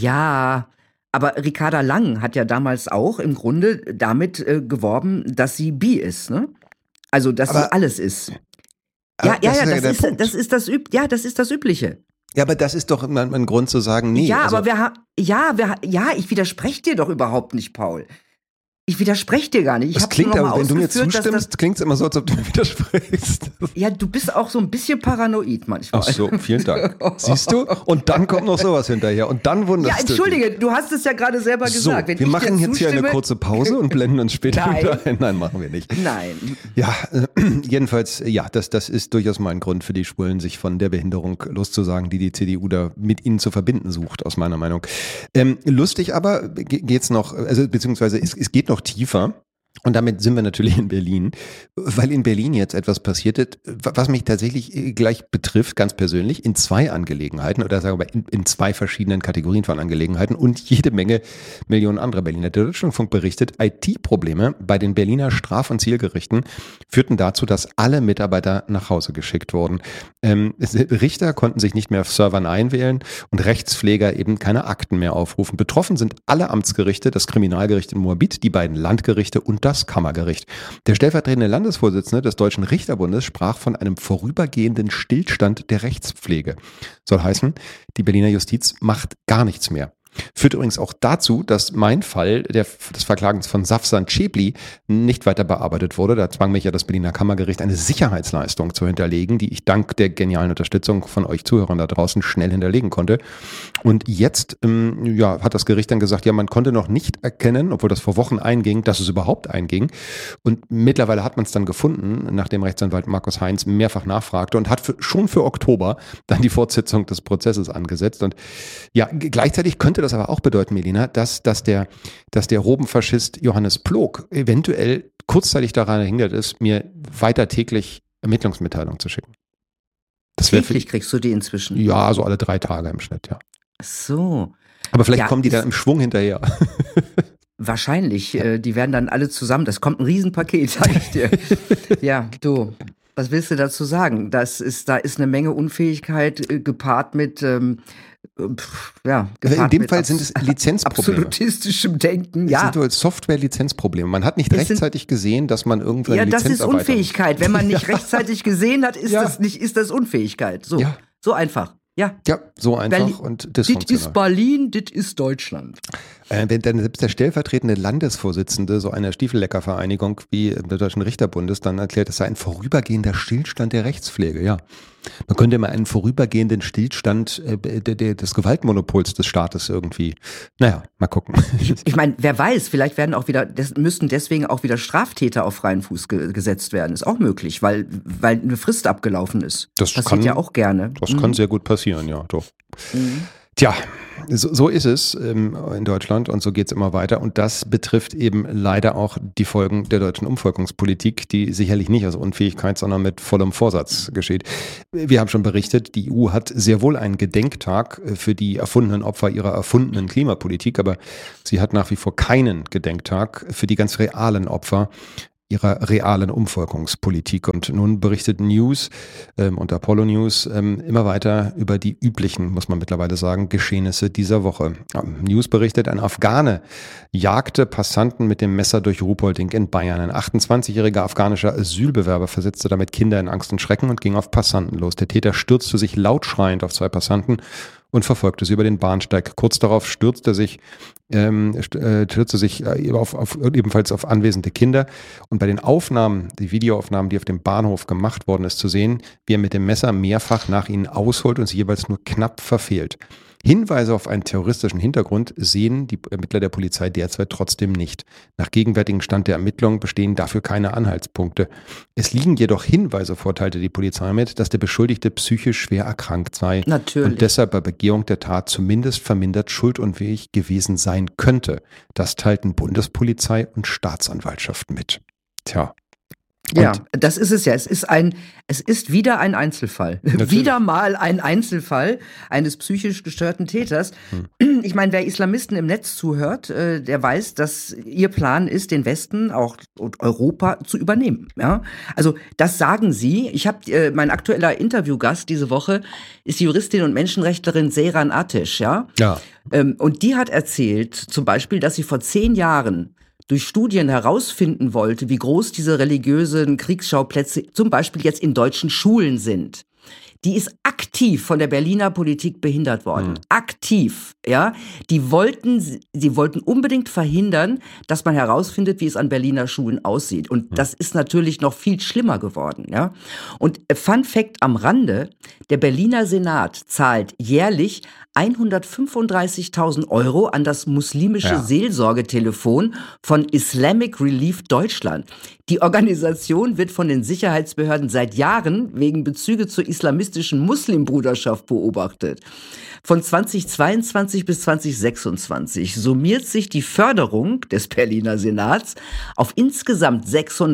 ja, aber Ricarda Lang hat ja damals auch im Grunde damit äh, geworben, dass sie bi ist, ne? Also, dass aber, sie alles ist. Ja, ja, ja, das, ist, das ist das Üb- ja, das ist das Übliche. Ja, aber das ist doch ein, ein Grund zu sagen, nee. Ja, also, aber wir haben, ja, wir, ja, ich widerspreche dir doch überhaupt nicht, Paul. Ich widerspreche dir gar nicht. Ich das klingt aber, wenn du mir zustimmst, das, klingt es immer so, als ob du mir widersprichst. Ja, du bist auch so ein bisschen paranoid manchmal. Ach so, vielen Dank. Siehst du? Und dann kommt noch sowas hinterher. Und dann wunderst du dich. Ja, entschuldige, du, du hast es ja gerade selber so, gesagt. Wenn wir ich machen dir jetzt hier eine kurze Pause und blenden uns später Nein. wieder ein. Nein, machen wir nicht. Nein. Ja, äh, jedenfalls, ja, das, das ist durchaus mal ein Grund für die Schwulen, sich von der Behinderung loszusagen, die die C D U da mit ihnen zu verbinden sucht, aus meiner Meinung. Ähm, lustig aber geht's noch, also beziehungsweise es, es geht noch tiefer. Und damit sind wir natürlich in Berlin, weil in Berlin jetzt etwas passiert ist, was mich tatsächlich gleich betrifft, ganz persönlich, in zwei Angelegenheiten oder sagen wir in, in zwei verschiedenen Kategorien von Angelegenheiten und jede Menge Millionen anderer Berliner. Der Deutschlandfunk berichtet, I T-Probleme bei den Berliner Straf- und Zielgerichten führten dazu, dass alle Mitarbeiter nach Hause geschickt wurden. Ähm, Richter konnten sich nicht mehr auf Servern einwählen und Rechtspfleger eben keine Akten mehr aufrufen. Betroffen sind alle Amtsgerichte, das Kriminalgericht in Moabit, die beiden Landgerichte und das Kammergericht. Der stellvertretende Landesvorsitzende des Deutschen Richterbundes sprach von einem vorübergehenden Stillstand der Rechtspflege. Soll heißen, die Berliner Justiz macht gar nichts mehr. Führt übrigens auch dazu, dass mein Fall der, des Verklagens von Safsan Cebli nicht weiter bearbeitet wurde. Da zwang mich ja das Berliner Kammergericht, eine Sicherheitsleistung zu hinterlegen, die ich dank der genialen Unterstützung von euch Zuhörern da draußen schnell hinterlegen konnte. Und jetzt ähm, ja, hat das Gericht dann gesagt, ja, man konnte noch nicht erkennen, obwohl das vor Wochen einging, dass es überhaupt einging. Und mittlerweile hat man es dann gefunden, nachdem Rechtsanwalt Markus Heinz mehrfach nachfragte und hat für, schon für Oktober dann die Fortsetzung des Prozesses angesetzt. Und ja, gleichzeitig könnte das aber auch bedeuten, Melina, dass, dass der, dass der Robenfaschist Johannes Plog eventuell kurzzeitig daran gehindert ist, mir weiter täglich Ermittlungsmitteilungen zu schicken. Das täglich für, kriegst du die inzwischen? Ja, so alle drei Tage im Schnitt, ja. So. Aber vielleicht ja, kommen die dann im Schwung hinterher. Wahrscheinlich. Ja. Äh, die werden dann alle zusammen. Das kommt ein Riesenpaket, sag ich dir. Ja, du. Was willst du dazu sagen? Das ist, da ist eine Menge Unfähigkeit äh, gepaart mit ähm, ja, in dem Fall sind es Lizenzprobleme. Absolutistischem Denken, ja. Es sind Software-Lizenzprobleme. Man hat nicht es rechtzeitig sind, gesehen, dass man irgendwann ja, Lizenz Ja, das ist Unfähigkeit. Wenn man nicht ja. rechtzeitig gesehen hat, ist, ja. das nicht, ist das Unfähigkeit. So, ja. so einfach. Ja, ja so einfach Berlin, und dysfunktional. Das ist Berlin, das ist Deutschland. Äh, wenn dann selbst der stellvertretende Landesvorsitzende so einer Stiefelleckervereinigung wie der Deutschen Richterbundes dann erklärt, es sei ein vorübergehender Stillstand der Rechtspflege, ja. Man könnte mal einen vorübergehenden Stillstand äh, de, de, des Gewaltmonopols des Staates irgendwie, naja, mal gucken. Ich meine, wer weiß, vielleicht werden auch wieder, das müssen deswegen auch wieder Straftäter auf freien Fuß ge- gesetzt werden. Ist auch möglich, weil, weil eine Frist abgelaufen ist. Das passiert kann, ja auch gerne. Das mhm. kann sehr gut passieren, ja, doch. Mhm. Tja, so, so ist es ähm, in Deutschland und so geht es immer weiter. Und das betrifft eben leider auch die Folgen der deutschen Umvolkungspolitik, die sicherlich nicht aus Unfähigkeit, sondern mit vollem Vorsatz geschieht. Wir haben schon berichtet, die E U hat sehr wohl einen Gedenktag für die erfundenen Opfer ihrer erfundenen Klimapolitik, aber sie hat nach wie vor keinen Gedenktag für die ganz realen Opfer ihrer realen Umvolkungspolitik. Und nun berichtet News ähm, und Apollo News ähm, immer weiter über die üblichen, muss man mittlerweile sagen, Geschehnisse dieser Woche. Ähm, News berichtet, ein Afghane jagte Passanten mit dem Messer durch Ruhpolding in Bayern. Ein achtundzwanzigjähriger afghanischer Asylbewerber versetzte damit Kinder in Angst und Schrecken und ging auf Passanten los. Der Täter stürzte sich laut schreiend auf zwei Passanten und verfolgte sie über den Bahnsteig. Kurz darauf stürzte sich, ähm, stürzte sich äh, auf, auf, ebenfalls auf anwesende Kinder. Und bei den Aufnahmen, die Videoaufnahmen, die auf dem Bahnhof gemacht worden ist, zu sehen, wie er mit dem Messer mehrfach nach ihnen ausholt und sie jeweils nur knapp verfehlt. Hinweise auf einen terroristischen Hintergrund sehen die Ermittler der Polizei derzeit trotzdem nicht. Nach gegenwärtigem Stand der Ermittlungen bestehen dafür keine Anhaltspunkte. Es liegen jedoch Hinweise vor, teilte die Polizei mit, dass der Beschuldigte psychisch schwer erkrankt sei. Natürlich. Und deshalb bei Begehung der Tat zumindest vermindert schuldunfähig gewesen sein könnte. Das teilten Bundespolizei und Staatsanwaltschaft mit. Tja. Und ja, das ist es ja. Es ist ein, es ist wieder ein Einzelfall. Natürlich. Wieder mal ein Einzelfall eines psychisch gestörten Täters. Hm. Ich meine, wer Islamisten im Netz zuhört, äh, der weiß, dass ihr Plan ist, den Westen auch und Europa zu übernehmen. Ja, also das sagen sie. Ich habe äh, mein aktueller Interviewgast diese Woche ist die Juristin und Menschenrechtlerin Seyran Ateş. Ja. Ja. Ähm, und die hat erzählt, zum Beispiel, dass sie vor zehn Jahren durch Studien herausfinden wollte, wie groß diese religiösen Kriegsschauplätze zum Beispiel jetzt in deutschen Schulen sind. Die ist aktiv von der Berliner Politik behindert worden. Hm. Aktiv, ja. Die wollten, sie wollten unbedingt verhindern, dass man herausfindet, wie es an Berliner Schulen aussieht. Und hm. das ist natürlich noch viel schlimmer geworden, ja. Und Fun Fact am Rande, der Berliner Senat zahlt jährlich hundertfünfunddreißigtausend Euro an das muslimische ja. Seelsorgetelefon von Islamic Relief Deutschland. Die Organisation wird von den Sicherheitsbehörden seit Jahren wegen Bezüge zur islamistischen Muslimbruderschaft beobachtet. Von zweitausendzweiundzwanzig bis zweitausendsechsundzwanzig summiert sich die Förderung des Berliner Senats auf insgesamt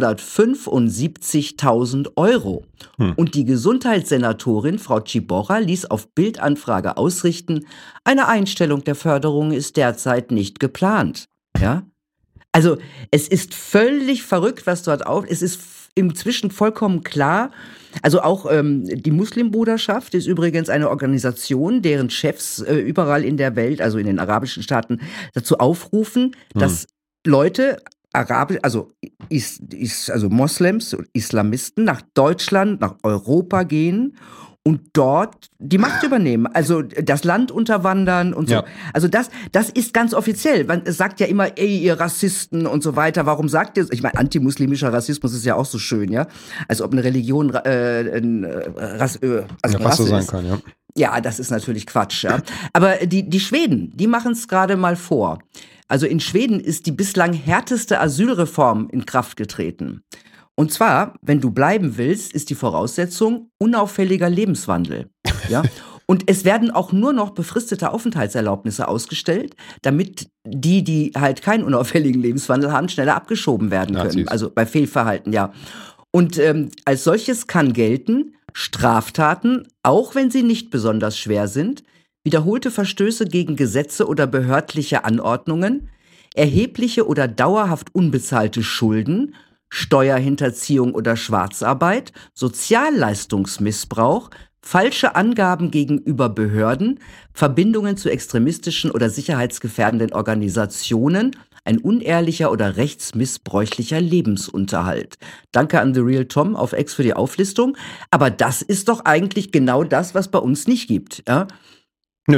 sechshundertfünfundsiebzigtausend Euro. Hm. Und die Gesundheitssenatorin Frau Ciborra ließ auf Bildanfrage ausrichten, eine Einstellung der Förderung ist derzeit nicht geplant. Ja? Also es ist völlig verrückt, was dort auf. Es ist inzwischen vollkommen klar. Also auch ähm, die Muslimbruderschaft ist übrigens eine Organisation, deren Chefs äh, überall in der Welt, also in den arabischen Staaten, dazu aufrufen, hm. dass Leute Arabisch, also, is, is, also Moslems und Islamisten nach Deutschland, nach Europa gehen und dort die Macht übernehmen, also das Land unterwandern und so. Ja. Also das, das ist ganz offiziell. Man sagt ja immer, ey, ihr Rassisten und so weiter. Warum sagt ihr? Ich meine, antimuslimischer Rassismus ist ja auch so schön, ja. Als ob eine Religion äh, ein, Rass, äh, also ja, was so sein kann, ja. Ja, das ist natürlich Quatsch, ja. Aber die, die Schweden, die machen es gerade mal vor. Also in Schweden ist die bislang härteste Asylreform in Kraft getreten. Und zwar, wenn du bleiben willst, ist die Voraussetzung unauffälliger Lebenswandel. Ja? Und es werden auch nur noch befristete Aufenthaltserlaubnisse ausgestellt, damit die, die halt keinen unauffälligen Lebenswandel haben, schneller abgeschoben werden können. Nazis. Also bei Fehlverhalten, ja. Und ähm, als solches kann gelten, Straftaten, auch wenn sie nicht besonders schwer sind, wiederholte Verstöße gegen Gesetze oder behördliche Anordnungen, erhebliche oder dauerhaft unbezahlte Schulden, Steuerhinterziehung oder Schwarzarbeit, Sozialleistungsmissbrauch, falsche Angaben gegenüber Behörden, Verbindungen zu extremistischen oder sicherheitsgefährdenden Organisationen, ein unehrlicher oder rechtsmissbräuchlicher Lebensunterhalt. Danke an The Real Tom auf X für die Auflistung. Aber das ist doch eigentlich genau das, was bei uns nicht gibt, ja? Nö.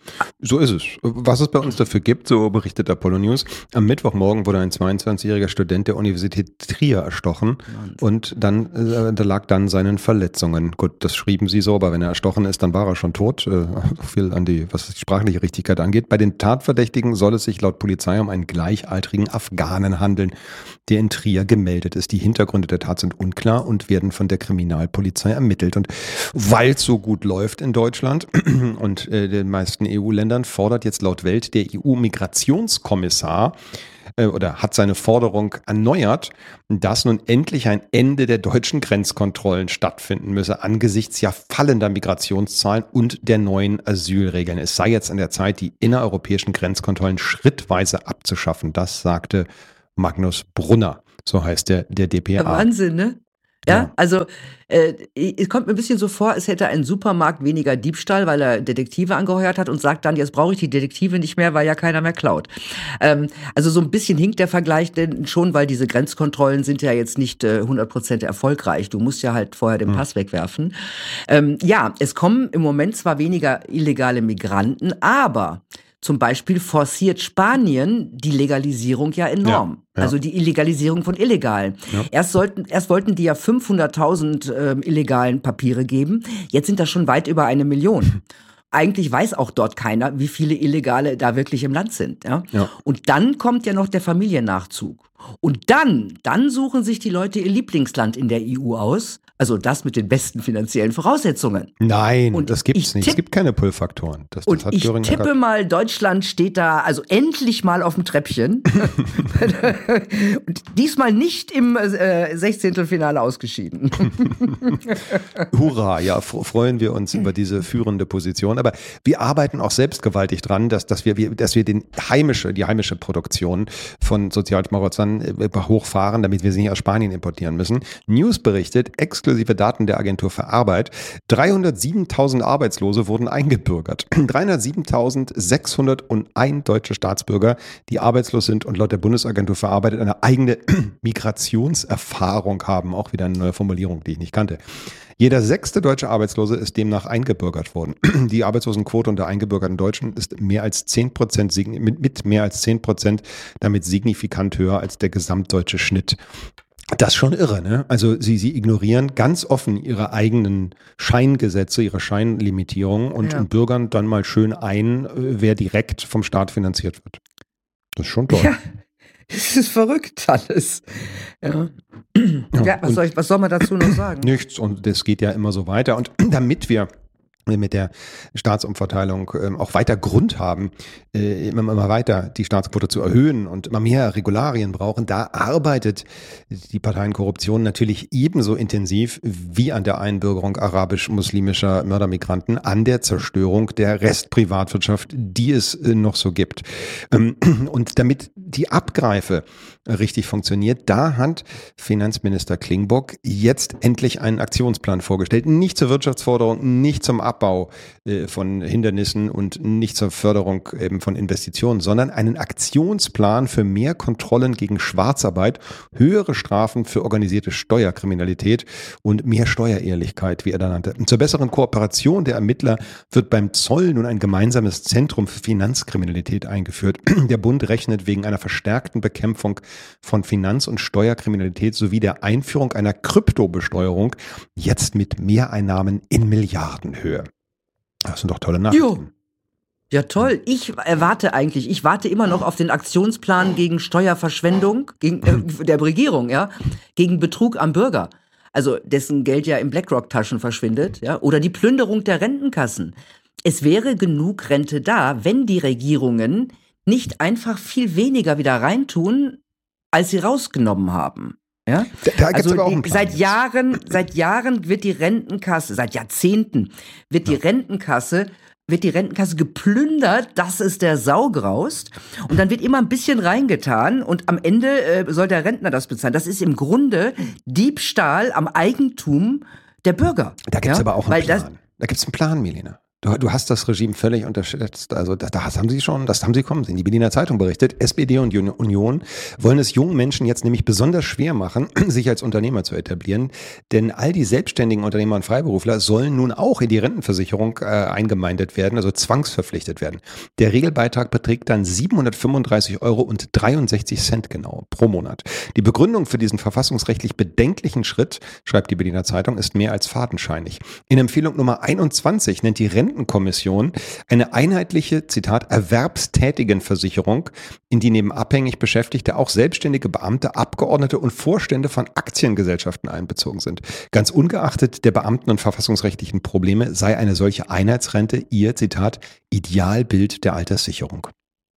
So ist es. Was es bei uns dafür gibt, so berichtet Apollo News, am Mittwochmorgen wurde ein zweiundzwanzigjähriger Student der Universität Trier erstochen und dann äh, da lag dann seinen Verletzungen. Gut, das schrieben sie so, aber wenn er erstochen ist, dann war er schon tot. Äh, viel an die, was die sprachliche Richtigkeit angeht. Bei den Tatverdächtigen soll es sich laut Polizei um einen gleichaltrigen Afghanen handeln, der in Trier gemeldet ist. Die Hintergründe der Tat sind unklar und werden von der Kriminalpolizei ermittelt. Und weil es so gut läuft in Deutschland und äh, den meisten E U-Ländern, fordert jetzt laut Welt der E U-Migrationskommissar äh, oder hat seine Forderung erneuert, dass nun endlich ein Ende der deutschen Grenzkontrollen stattfinden müsse, angesichts ja fallender Migrationszahlen und der neuen Asylregeln. Es sei jetzt an der Zeit, die innereuropäischen Grenzkontrollen schrittweise abzuschaffen. Das sagte Magnus Brunner, so heißt der, der D P A. Wahnsinn, ne? Ja, Ja. also äh, es kommt mir ein bisschen so vor, als hätte ein Supermarkt weniger Diebstahl, weil er Detektive angeheuert hat und sagt dann, jetzt brauche ich die Detektive nicht mehr, weil ja keiner mehr klaut. Ähm, also so ein bisschen hinkt der Vergleich denn schon, weil diese Grenzkontrollen sind ja jetzt nicht äh, hundert Prozent erfolgreich. Du musst ja halt vorher den Pass wegwerfen. Ähm, ja, es kommen im Moment zwar weniger illegale Migranten, aber zum Beispiel forciert Spanien die Legalisierung ja enorm. Ja, ja. Also die Illegalisierung von Illegalen. Ja. Erst sollten, erst wollten die ja fünfhunderttausend äh, illegalen Papiere geben. Jetzt sind das schon weit über eine Million. Eigentlich weiß auch dort keiner, wie viele Illegale da wirklich im Land sind. Ja? Ja. Und dann kommt ja noch der Familiennachzug. Und dann, dann suchen sich die Leute ihr Lieblingsland in der E U aus. Also das mit den besten finanziellen Voraussetzungen. Nein, Und das gibt's ich nicht. tipp- es gibt keine Pull-Faktoren. Das, das Und hat ich Göring tippe erkannt. mal, Deutschland steht da also endlich mal auf dem Treppchen. Und diesmal nicht im äh, Sechzehntelfinale ausgeschieden. Hurra, ja, fr- freuen wir uns über diese führende Position. Aber wir arbeiten auch selbst gewaltig dran, dass, dass wir, wir- dass wir den heimische, die heimische Produktion von Sozialschmarotzern äh, hochfahren, damit wir sie nicht aus Spanien importieren müssen. News berichtet, exklusive Daten der Agentur für Arbeit, dreihundertsiebentausend Arbeitslose wurden eingebürgert. dreihundertsiebentausendsechshunderteins deutsche Staatsbürger, die arbeitslos sind und laut der Bundesagentur für Arbeit eine eigene Migrationserfahrung haben. Auch wieder eine neue Formulierung, die ich nicht kannte. Jeder sechste deutsche Arbeitslose ist demnach eingebürgert worden. Die Arbeitslosenquote unter eingebürgerten Deutschen ist mehr als zehn Prozent, signi- mit, mit mehr als zehn Prozent, damit signifikant höher als der gesamtdeutsche Schnitt. Das ist schon irre, ne? Also sie, sie ignorieren ganz offen ihre eigenen Scheingesetze, ihre Scheinlimitierungen und, Ja. und bürgern dann mal schön ein, äh, wer direkt vom Staat finanziert wird. Das ist schon toll. Ja, es ist verrückt alles. Ja, ja was, und- soll ich, was soll man dazu noch sagen? Nichts, und das geht ja immer so weiter. Und damit wir mit der Staatsumverteilung ähm, auch weiter Grund haben, äh, immer, immer weiter die Staatsquote zu erhöhen und immer mehr Regularien brauchen, da arbeitet die Parteienkorruption natürlich ebenso intensiv wie an der Einbürgerung arabisch-muslimischer Mördermigranten an der Zerstörung der Restprivatwirtschaft, die es äh, noch so gibt. Ähm, und damit die Abgreife richtig funktioniert, da hat Finanzminister Klingbock jetzt endlich einen Aktionsplan vorgestellt. Nicht zur Wirtschaftsförderung, nicht zum Abbau äh, von Hindernissen und nicht zur Förderung eben von Investitionen, sondern einen Aktionsplan für mehr Kontrollen gegen Schwarzarbeit, höhere Strafen für organisierte Steuerkriminalität und mehr Steuerehrlichkeit, wie er da nannte. Und zur besseren Kooperation der Ermittler wird beim Zoll nun ein gemeinsames Zentrum für Finanzkriminalität eingeführt. Der Bund rechnet wegen einer verstärkten Bekämpfung von Finanz- und Steuerkriminalität sowie der Einführung einer Kryptobesteuerung jetzt mit Mehreinnahmen in Milliardenhöhe. Das sind doch tolle Nachrichten. Ja, toll. Ich erwarte eigentlich, ich warte immer noch auf den Aktionsplan gegen Steuerverschwendung gegen, äh, der Regierung, ja, gegen Betrug am Bürger. Also dessen Geld ja in BlackRock-Taschen verschwindet, ja, oder die Plünderung der Rentenkassen. Es wäre genug Rente da, wenn die Regierungen nicht einfach viel weniger wieder reintun, als sie rausgenommen haben. Ja? Da, da gibt's Also aber auch die, einen Plan seit jetzt. Jahren, seit Jahren wird die Rentenkasse, seit Jahrzehnten wird die Rentenkasse, wird die Rentenkasse geplündert, dass es der Sau graust. Und dann wird immer ein bisschen reingetan und am Ende äh, soll der Rentner das bezahlen. Das ist im Grunde Diebstahl am Eigentum der Bürger. Da gibt es ja? aber auch einen Weil Plan. das, Da gibt es einen Plan, Melina. Du, du hast das Regime völlig unterschätzt. Also das, das haben sie schon, das haben sie kommen sehen. Die Berliner Zeitung berichtet, S P D und Union wollen es jungen Menschen jetzt nämlich besonders schwer machen, sich als Unternehmer zu etablieren. Denn all die selbstständigen Unternehmer und Freiberufler sollen nun auch in die Rentenversicherung äh, eingemeindet werden, also zwangsverpflichtet werden. Der Regelbeitrag beträgt dann siebenhundertfünfunddreißig Euro und dreiundsechzig Cent genau pro Monat. Die Begründung für diesen verfassungsrechtlich bedenklichen Schritt, schreibt die Berliner Zeitung, ist mehr als fadenscheinig. In Empfehlung Nummer einundzwanzig nennt die Rentenkommission eine einheitliche, Zitat, Erwerbstätigenversicherung, in die neben abhängig Beschäftigte auch selbstständige Beamte, Abgeordnete und Vorstände von Aktiengesellschaften einbezogen sind. Ganz ungeachtet der beamten- und verfassungsrechtlichen Probleme sei eine solche Einheitsrente ihr, Zitat, Idealbild der Alterssicherung.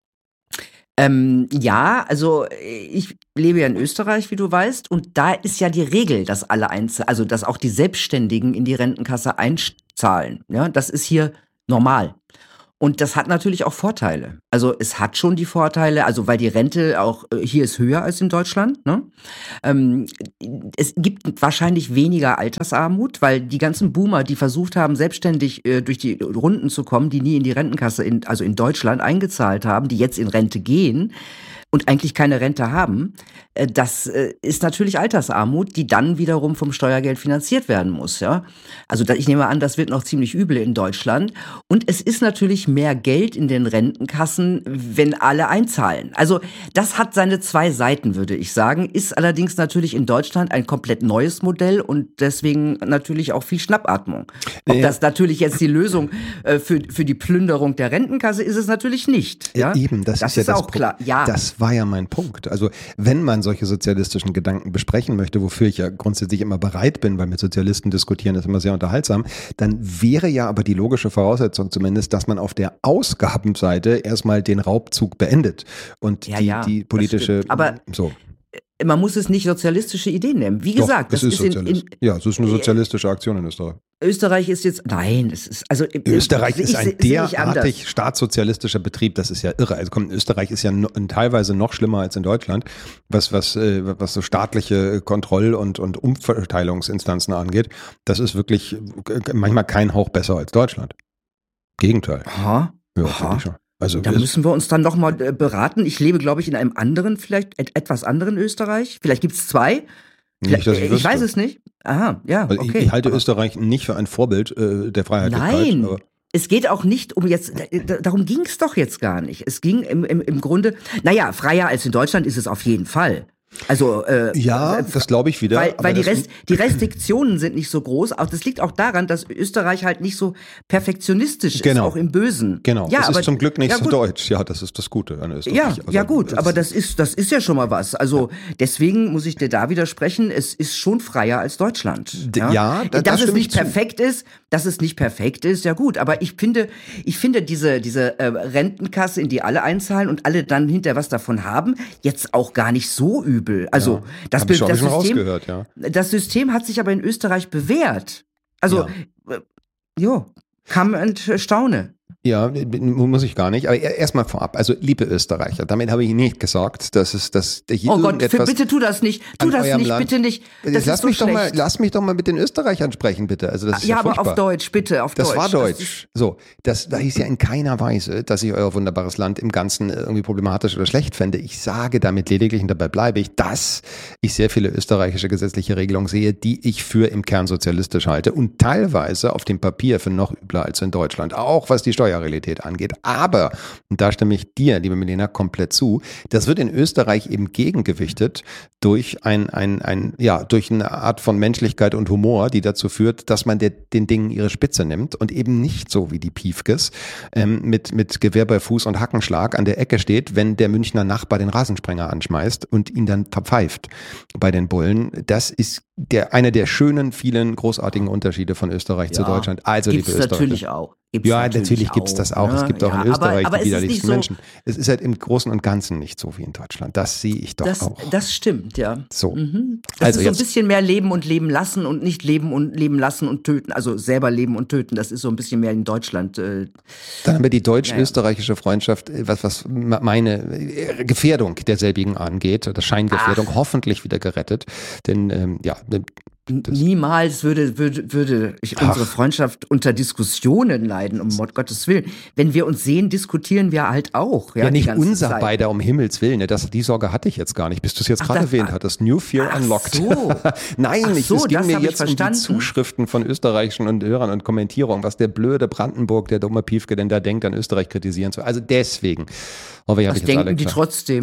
Ähm, ja, also ich lebe ja in Österreich, wie du weißt, und da ist ja die Regel, dass alle Einzel- also dass auch die Selbstständigen in die Rentenkasse einzahlen. Ja, das ist hier normal. Und das hat natürlich auch Vorteile. Also es hat schon die Vorteile, also weil die Rente auch äh, hier ist höher als in Deutschland. Ne? Ähm, es gibt wahrscheinlich weniger Altersarmut, weil die ganzen Boomer, die versucht haben, selbstständig äh, durch die Runden zu kommen, die nie in die Rentenkasse, in, also in Deutschland eingezahlt haben, die jetzt in Rente gehen und eigentlich keine Rente haben, äh, das äh, ist natürlich Altersarmut, die dann wiederum vom Steuergeld finanziert werden muss. Ja, also da, ich nehme an, das wird noch ziemlich übel in Deutschland. Und es ist natürlich mehr Geld in den Rentenkassen, wenn alle einzahlen. Also das hat seine zwei Seiten, würde ich sagen, ist allerdings natürlich in Deutschland ein komplett neues Modell und deswegen natürlich auch viel Schnappatmung. Ob ja. das natürlich jetzt die Lösung äh, für, für die Plünderung der Rentenkasse ist, es natürlich nicht. Ja? Eben, das, das ist, ist ja auch das klar. Ja. Das war ja mein Punkt. Also wenn man solche sozialistischen Gedanken besprechen möchte, wofür ich ja grundsätzlich immer bereit bin, weil mit Sozialisten diskutieren ist immer sehr unterhaltsam, dann wäre ja aber die logische Voraussetzung zumindest, dass man auf der Ausgabenseite erstmal den Raubzug beendet und ja, die, ja, die politische, aber so. Man muss es nicht sozialistische Ideen nennen. Wie Doch, gesagt, es das ist ist in, in ja, es ist eine sozialistische Aktion in Österreich. Österreich ist jetzt, nein, es ist, also Österreich ich, ist ein ich, derartig staatssozialistischer Betrieb, das ist ja irre. Also komm, Österreich ist ja no, teilweise noch schlimmer als in Deutschland, was, was, äh, was so staatliche Kontroll- und, und Umverteilungsinstanzen angeht. Das ist wirklich manchmal kein Hauch besser als Deutschland. Gegenteil. Aha. Ja, Aha. finde ich schon. Also da müssen wir uns dann nochmal äh, beraten. Ich lebe, glaube ich, in einem anderen, vielleicht et- etwas anderen Österreich. Vielleicht gibt es zwei. Nicht, dass ich, ich weiß es nicht. Aha, ja, also okay. Ich, ich halte aber Österreich nicht für ein Vorbild äh, der Freiheitlichkeit. Nein, aber es geht auch nicht um jetzt, darum ging es doch jetzt gar nicht. Es ging im, im, im Grunde, naja, freier als in Deutschland ist es auf jeden Fall. Also äh, ja, das glaube ich wieder. Weil, weil die, das, Rest, die Restriktionen sind nicht so groß. Auch das liegt auch daran, dass Österreich halt nicht so perfektionistisch genau. ist, auch im Bösen. Genau, ja, das aber, ist zum Glück nicht ja, so gut. deutsch. Ja, das ist das Gute an Österreich. Ja, also, ja gut, das aber das ist, das ist ja schon mal was. Also deswegen muss ich dir da widersprechen, es ist schon freier als Deutschland. D- Ja, ja da, dass da es nicht zu. perfekt ist, dass es nicht perfekt ist, ja gut. Aber ich finde, ich finde diese, diese äh, Rentenkasse, in die alle einzahlen und alle dann hinterher was davon haben, jetzt auch gar nicht so übel. Also Ja. das, Hab ich schon, das, hab ich schon System, rausgehört, ja. das System hat sich aber in Österreich bewährt. Also, Ja. äh, jo, kam und staune. Ja, muss ich gar nicht. Aber erstmal vorab, also liebe Österreicher, damit habe ich nicht gesagt, dass es dass hier Oh Gott, für, irgendetwas bitte tu das nicht. Tu an das eurem nicht, Land- bitte nicht. Das lass ist so mich doch schlecht. mal, lass mich doch mal mit den Österreichern sprechen, bitte. Also das ist ja, ja, aber furchtbar. auf Deutsch, bitte, auf Das Deutsch. war Das Deutsch. So, das, da hieß ja in keiner Weise, dass ich euer wunderbares Land im Ganzen irgendwie problematisch oder schlecht fände. Ich sage damit lediglich, und dabei bleibe ich, dass ich sehr viele österreichische gesetzliche Regelungen sehe, die ich für im Kern sozialistisch halte und teilweise auf dem Papier für noch übler als in Deutschland, auch was die Steuerrealität angeht. Aber, und da stimme ich dir, liebe Milena, komplett zu, das wird in Österreich eben gegengewichtet durch ein, ein, ein, ja, durch eine Art von Menschlichkeit und Humor, die dazu führt, dass man der, den Dingen ihre Spitze nimmt und eben nicht so wie die Piefkes ähm, mit, mit Gewehr bei Fuß und Hackenschlag an der Ecke steht, wenn der Münchner Nachbar den Rasensprenger anschmeißt und ihn dann verpfeift bei den Bullen. Das ist der, einer der schönen, vielen großartigen Unterschiede von Österreich Ja, zu Deutschland. Also, gibt's liebe Österreicher. natürlich auch. Gibt's Ja, natürlich gibt es das auch. ne? Es gibt auch Ja, in Österreich aber, aber die es ist nicht widerlichsten so, Menschen. Es ist halt im Großen und Ganzen nicht so wie in Deutschland. Das sehe ich doch Das, auch. das stimmt, ja. So. Mhm. Das Also ist so ein jetzt- bisschen mehr leben und leben lassen und nicht leben und leben lassen und töten. Also selber leben und töten. Das ist so ein bisschen mehr in Deutschland. Äh, Dann haben wir die deutsch-österreichische Freundschaft, äh, was, was meine äh, Gefährdung derselbigen angeht, oder Scheingefährdung, Ach. hoffentlich wieder gerettet. Denn ähm, ja, Das Niemals würde, würde, würde ich Ach. unsere Freundschaft unter Diskussionen leiden, um Gottes Willen. Wenn wir uns sehen, diskutieren wir halt auch. Ja, Ja, die nicht ganze unser Zeit. beider, um Himmels Willen. Ne? Das, die Sorge hatte ich jetzt gar nicht, bis du es jetzt Ach, gerade das- erwähnt hattest. New Fear Ach Unlocked. so. Nein, Ach ich, so, es ging das mir hab ich jetzt um die verstanden. Zuschriften von österreichischen und Hörern und Kommentierung, was der blöde Brandenburg, der dumme Piefke denn da denkt, an Österreich kritisieren zu. Also deswegen. Hoffe ich, habe Das ich jetzt alle denken die klar. trotzdem.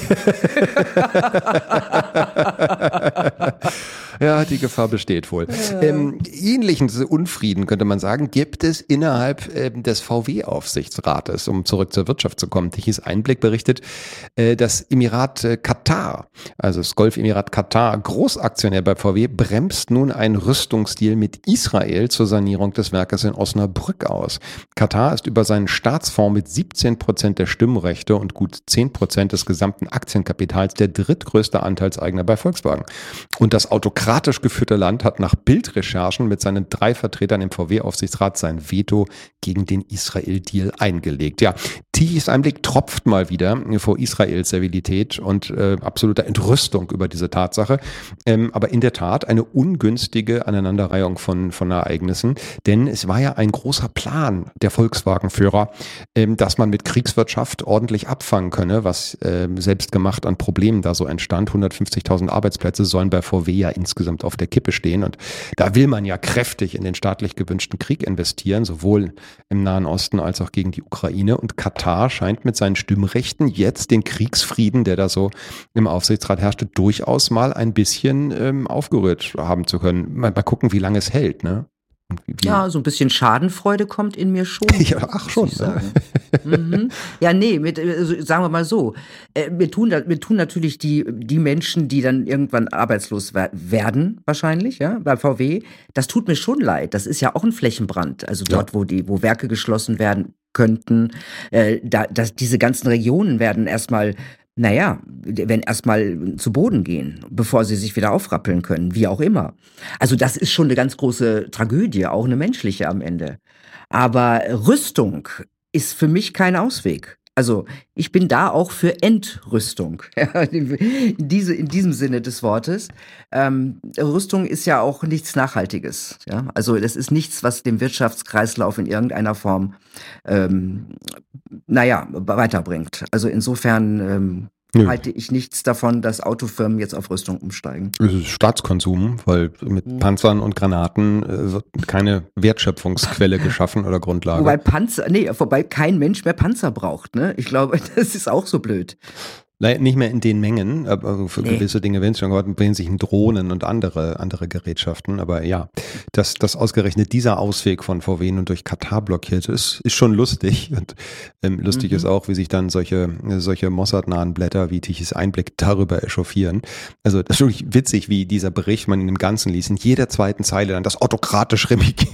Ja, die Gefahr besteht wohl. Ähm, ähnlichen Unfrieden, könnte man sagen, gibt es innerhalb ähm, des V W-Aufsichtsrates, um zurück zur Wirtschaft zu kommen. Tichys Einblick berichtet, äh, das Emirat äh, Katar, also das Golfemirat Katar, Großaktionär bei V W, bremst nun einen Rüstungsdeal mit Israel zur Sanierung des Werkes in Osnabrück aus. Katar ist über seinen Staatsfonds mit siebzehn Prozent der Stimmrechte und gut zehn Prozent des gesamten Aktienkapitals der drittgrößte Anteilseigner bei Volkswagen. Und das autokratisch geführte Land hat nach Bildrecherchen mit seinen drei Vertretern im V W-Aufsichtsrat sein Veto gegen den Israel-Deal eingelegt. Ja, Tichys Einblick tropft mal wieder vor Israels Servilität und äh, absoluter Entrüstung über diese Tatsache. Ähm, aber in der Tat eine ungünstige Aneinanderreihung von, von Ereignissen, denn es war ja ein großer Plan der Volkswagen-Führer, ähm, dass man mit Kriegswirtschaft ordentlich abfangen könne, was äh, selbst gemacht an Problemen da so entstand. hundertfünfzigtausend Arbeitsplätze sollen bei V W ja insgesamt auf der Kippe stehen und da will man ja kräftig in den staatlich gewünschten Krieg investieren, sowohl im Nahen Osten als auch gegen die Ukraine, und Katar scheint mit seinen Stimmrechten jetzt den Kriegsfrieden, der da so im Aufsichtsrat herrschte, durchaus mal ein bisschen ähm, aufgerührt haben zu können. Mal, mal gucken, wie lange es hält, ne? Und wie, wie Ja, so ein bisschen Schadenfreude kommt in mir schon. Ja, ach schon, muss ich sagen. Mhm. Ja, nee, mit, also sagen wir mal so, äh, mir tun, da- mir tun natürlich die, die Menschen, die dann irgendwann arbeitslos wer- werden, wahrscheinlich, ja, bei V W, das tut mir schon leid. Das ist ja auch ein Flächenbrand. Also dort, wo die, wo Werke geschlossen werden könnten, äh, da, das, diese ganzen Regionen werden erstmal, naja, werden erstmal zu Boden gehen, bevor sie sich wieder aufrappeln können, wie auch immer. Also das ist schon eine ganz große Tragödie, auch eine menschliche am Ende. Aber Rüstung ist für mich kein Ausweg. Also ich bin da auch für Entrüstung, ja, in, diese, in diesem Sinne des Wortes. Ähm, Rüstung ist ja auch nichts Nachhaltiges. Ja? Also das ist nichts, was den Wirtschaftskreislauf in irgendeiner Form, ähm, naja, weiterbringt. Also insofern ähm, Nö. halte ich nichts davon, dass Autofirmen jetzt auf Rüstung umsteigen. Es ist Staatskonsum, weil mit Panzern und Granaten äh, wird keine Wertschöpfungsquelle geschaffen oder Grundlage. Wobei Panzer, nee, wobei kein Mensch mehr Panzer braucht, ne? Ich glaube, das ist auch so blöd. Leider nicht mehr in den Mengen, aber für Nee. gewisse Dinge werden es schon gehört, bringen sich Drohnen und andere, andere Gerätschaften. Aber ja, dass, dass ausgerechnet dieser Ausweg von V W nun durch Katar blockiert ist, ist schon lustig. Und ähm, lustig Mhm. ist auch, wie sich dann solche, solche Mossad-nahen Blätter wie Tichys Einblick darüber echauffieren. Also das ist wirklich witzig, wie dieser Bericht man in dem Ganzen liest. In jeder zweiten Zeile dann das autokratisch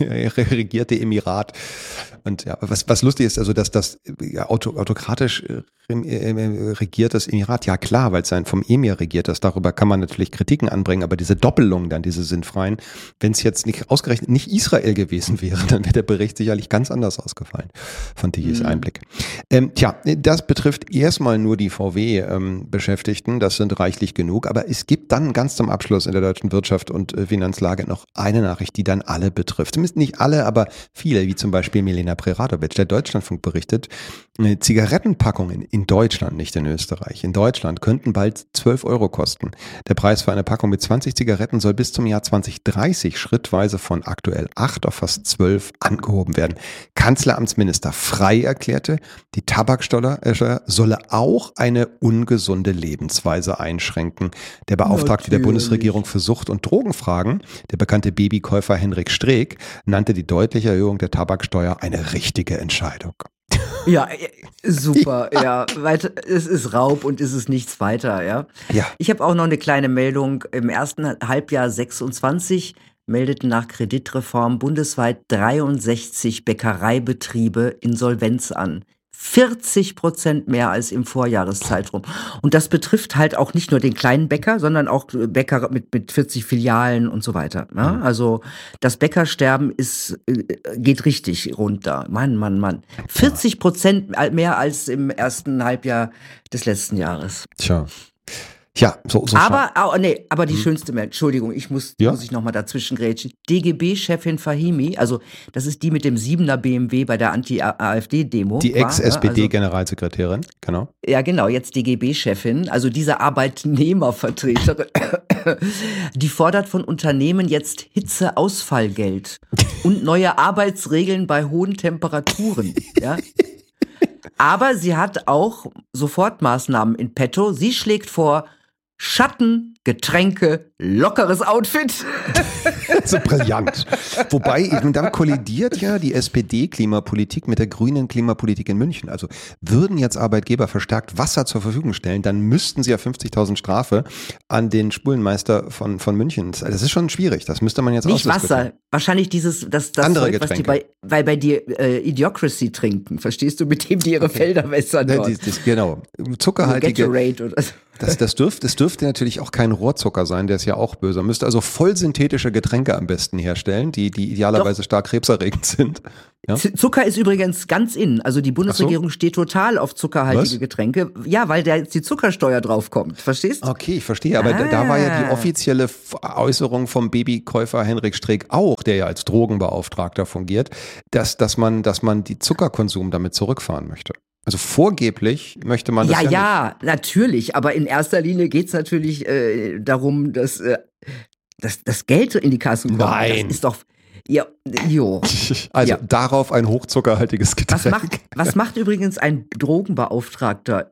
regierte Emirat. Und ja, was, was lustig ist, also dass das ja, auto, autokratisch äh, regiertes Emirat, ja klar, weil es ein vom Emir regiert ist, darüber kann man natürlich Kritiken anbringen, aber diese Doppelung dann, diese sinnfreien, wenn es jetzt nicht ausgerechnet nicht Israel gewesen wäre, dann wäre der Bericht sicherlich ganz anders ausgefallen von Tichys Mhm. Einblick. Ähm, tja, das betrifft erstmal nur die V W-Beschäftigten, ähm, das sind reichlich genug, aber es gibt dann ganz zum Abschluss in der deutschen Wirtschaft und äh, Finanzlage noch eine Nachricht, die dann alle betrifft. Zumindest nicht alle, aber viele, wie zum Beispiel Milena Preradovic. Der Deutschlandfunk berichtet, äh, Zigarettenpackungen in Deutschland, nicht in Österreich, in Deutschland könnten bald zwölf Euro kosten. Der Preis für eine Packung mit zwanzig Zigaretten soll bis zum Jahr zwanzig dreißig schrittweise von aktuell acht auf fast zwölf angehoben werden. Kanzleramtsminister Frey erklärte, die Tabaksteuer äh, solle auch eine ungesunde Lebensweise einschränken. Der Beauftragte der Natürlich. Bundesregierung für Sucht- und Drogenfragen, der bekannte Babykäufer Henrik Streeck, nannte die deutliche Erhöhung der Tabaksteuer eine richtige Entscheidung. Ja, äh, super, ja. Weiter, es ist Raub und es ist nichts weiter, ja. Ja. Ich habe auch noch eine kleine Meldung. Im ersten Halbjahr sechsundzwanzig meldeten nach Kreditreform bundesweit dreiundsechzig Bäckereibetriebe Insolvenz an. vierzig Prozent mehr als im Vorjahreszeitraum. Und das betrifft halt auch nicht nur den kleinen Bäcker, sondern auch Bäcker mit, mit vierzig Filialen und so weiter. Ne? Also das Bäckersterben ist, äh, geht richtig runter. Mann, Mann, Mann. vierzig Prozent mehr als im ersten Halbjahr des letzten Jahres. Tja. Ja, so, so aber, oh, nee, aber die hm. schönste Meldung, Entschuldigung, ich muss, ja? muss ich nochmal dazwischen grätschen. D G B-Chefin Fahimi, also das ist die mit dem siebener B M W bei der Anti-AfD-Demo. Die Ex-S P D-Generalsekretärin, also, genau. Ja, genau, jetzt D G B-Chefin, also diese Arbeitnehmervertreterin, die fordert von Unternehmen jetzt Hitzeausfallgeld und neue Arbeitsregeln bei hohen Temperaturen, ja. Aber sie hat auch Sofortmaßnahmen in petto. Sie schlägt vor, Schatten, Getränke, lockeres Outfit. So brillant. Wobei, da kollidiert ja die S P D-Klimapolitik mit der grünen Klimapolitik in München. Also würden jetzt Arbeitgeber verstärkt Wasser zur Verfügung stellen, dann müssten sie ja fünfzigtausend Strafe an den Spulenmeister von, von München. Das ist schon schwierig, das müsste man jetzt Nicht Wasser, wahrscheinlich dieses, das, das andere Zeug, was die bei, bei, bei dir äh, Idiocracy trinken, verstehst du, mit dem die ihre okay. Felder wässern dort. Das, das, genau, zuckerhaltige. Gatorade oder so. Das, das, dürfte, das dürfte natürlich auch kein Rohrzucker sein, der ist ja auch böse. Man müsste also vollsynthetische Getränke am besten herstellen, die, die idealerweise Doch. stark krebserregend sind. Ja? Zucker ist übrigens ganz in. Also die Bundesregierung so? steht total auf zuckerhaltige Was? Getränke. Ja, weil da jetzt die Zuckersteuer draufkommt. Verstehst du? Okay, ich verstehe. Aber ah. da, da war ja die offizielle Äußerung vom Babykäufer Henrik Streeck auch, der ja als Drogenbeauftragter fungiert, dass, dass, man, dass man die Zuckerkonsum damit zurückfahren möchte. Also vorgeblich möchte man das ja, ja ja, nicht. Natürlich, aber in erster Linie geht es natürlich äh, darum, dass, äh, dass das Geld in die Kassen kommt. Nein. Das ist doch, ja, jo. Also ja. darauf ein hochzuckerhaltiges Getränk. Was macht, was macht übrigens ein Drogenbeauftragter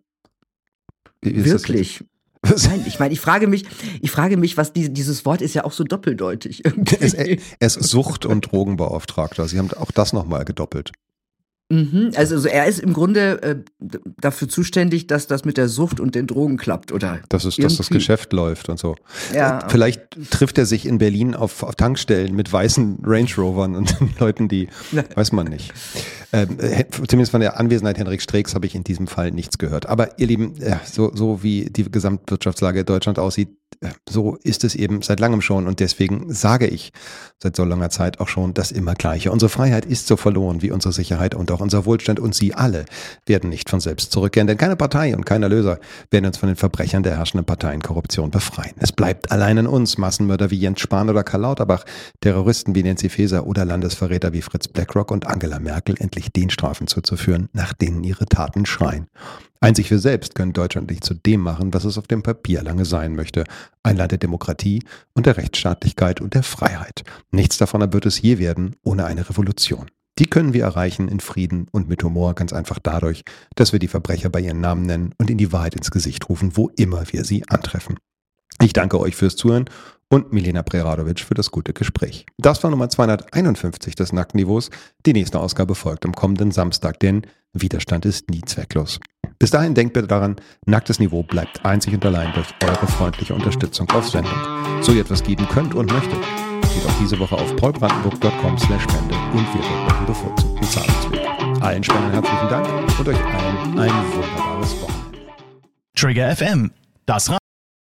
wirklich? Nein, ich meine, ich frage mich, ich frage mich, was die, dieses Wort ist ja auch so doppeldeutig. Es, es ist Sucht- und Drogenbeauftragter. Sie haben auch das nochmal gedoppelt. Mhm, also, also er ist im Grunde äh, dafür zuständig, dass das mit der Sucht und den Drogen klappt, oder? Dass, es, dass das Geschäft läuft und so. Ja, okay. Vielleicht trifft er sich in Berlin auf, auf Tankstellen mit weißen Range Rovern und Leuten, die, weiß man nicht. Ähm, zumindest von der Anwesenheit Henrik Streecks habe ich in diesem Fall nichts gehört. Aber ihr Lieben, ja, so, so wie die Gesamtwirtschaftslage in Deutschland aussieht, so ist es eben seit langem schon und deswegen sage ich seit so langer Zeit auch schon das immer Gleiche. Unsere Freiheit ist so verloren wie unsere Sicherheit und auch unser Wohlstand und Sie alle werden nicht von selbst zurückkehren, denn keine Partei und kein Erlöser werden uns von den Verbrechern der herrschenden Parteienkorruption befreien. Es bleibt allein an uns, Massenmörder wie Jens Spahn oder Karl Lauterbach, Terroristen wie Nancy Faeser oder Landesverräter wie Fritz Blackrock und Angela Merkel endlich den Strafen zuzuführen, nach denen ihre Taten schreien. Einzig wir selbst können Deutschland nicht zu dem machen, was es auf dem Papier lange sein möchte. Ein Land der Demokratie und der Rechtsstaatlichkeit und der Freiheit. Nichts davon wird es je werden ohne eine Revolution. Die können wir erreichen in Frieden und mit Humor ganz einfach dadurch, dass wir die Verbrecher bei ihren Namen nennen und ihnen die Wahrheit ins Gesicht rufen, wo immer wir sie antreffen. Ich danke euch fürs Zuhören und Milena Preradovic für das gute Gespräch. Das war Nummer zweihunderteinundfünfzig des Nacktniveaus. Die nächste Ausgabe folgt am kommenden Samstag, denn Widerstand ist nie zwecklos. Bis dahin denkt bitte daran, Nacktes Niveau bleibt einzig und allein durch eure freundliche Unterstützung auf Sendung. So ihr etwas geben könnt und möchtet, geht auch diese Woche auf paulbrandenburg punkt com slash spende und wir wählen euren bevorzugten Zahlungsweg. Allen Spendern herzlichen Dank und euch allen ein wunderbares Wochenende. Trigger F M, das Radio.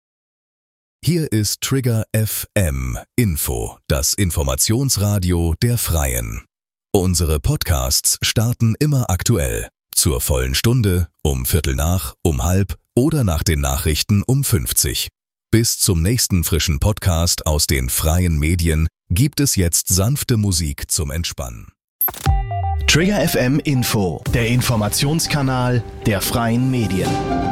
Hier ist Trigger F M Info, das Informationsradio der Freien. Unsere Podcasts starten immer aktuell. Zur vollen Stunde, um Viertel nach, um halb oder nach den Nachrichten um fünfzig. Bis zum nächsten frischen Podcast aus den freien Medien gibt es jetzt sanfte Musik zum Entspannen. Trigger F M Info, der Informationskanal der freien Medien.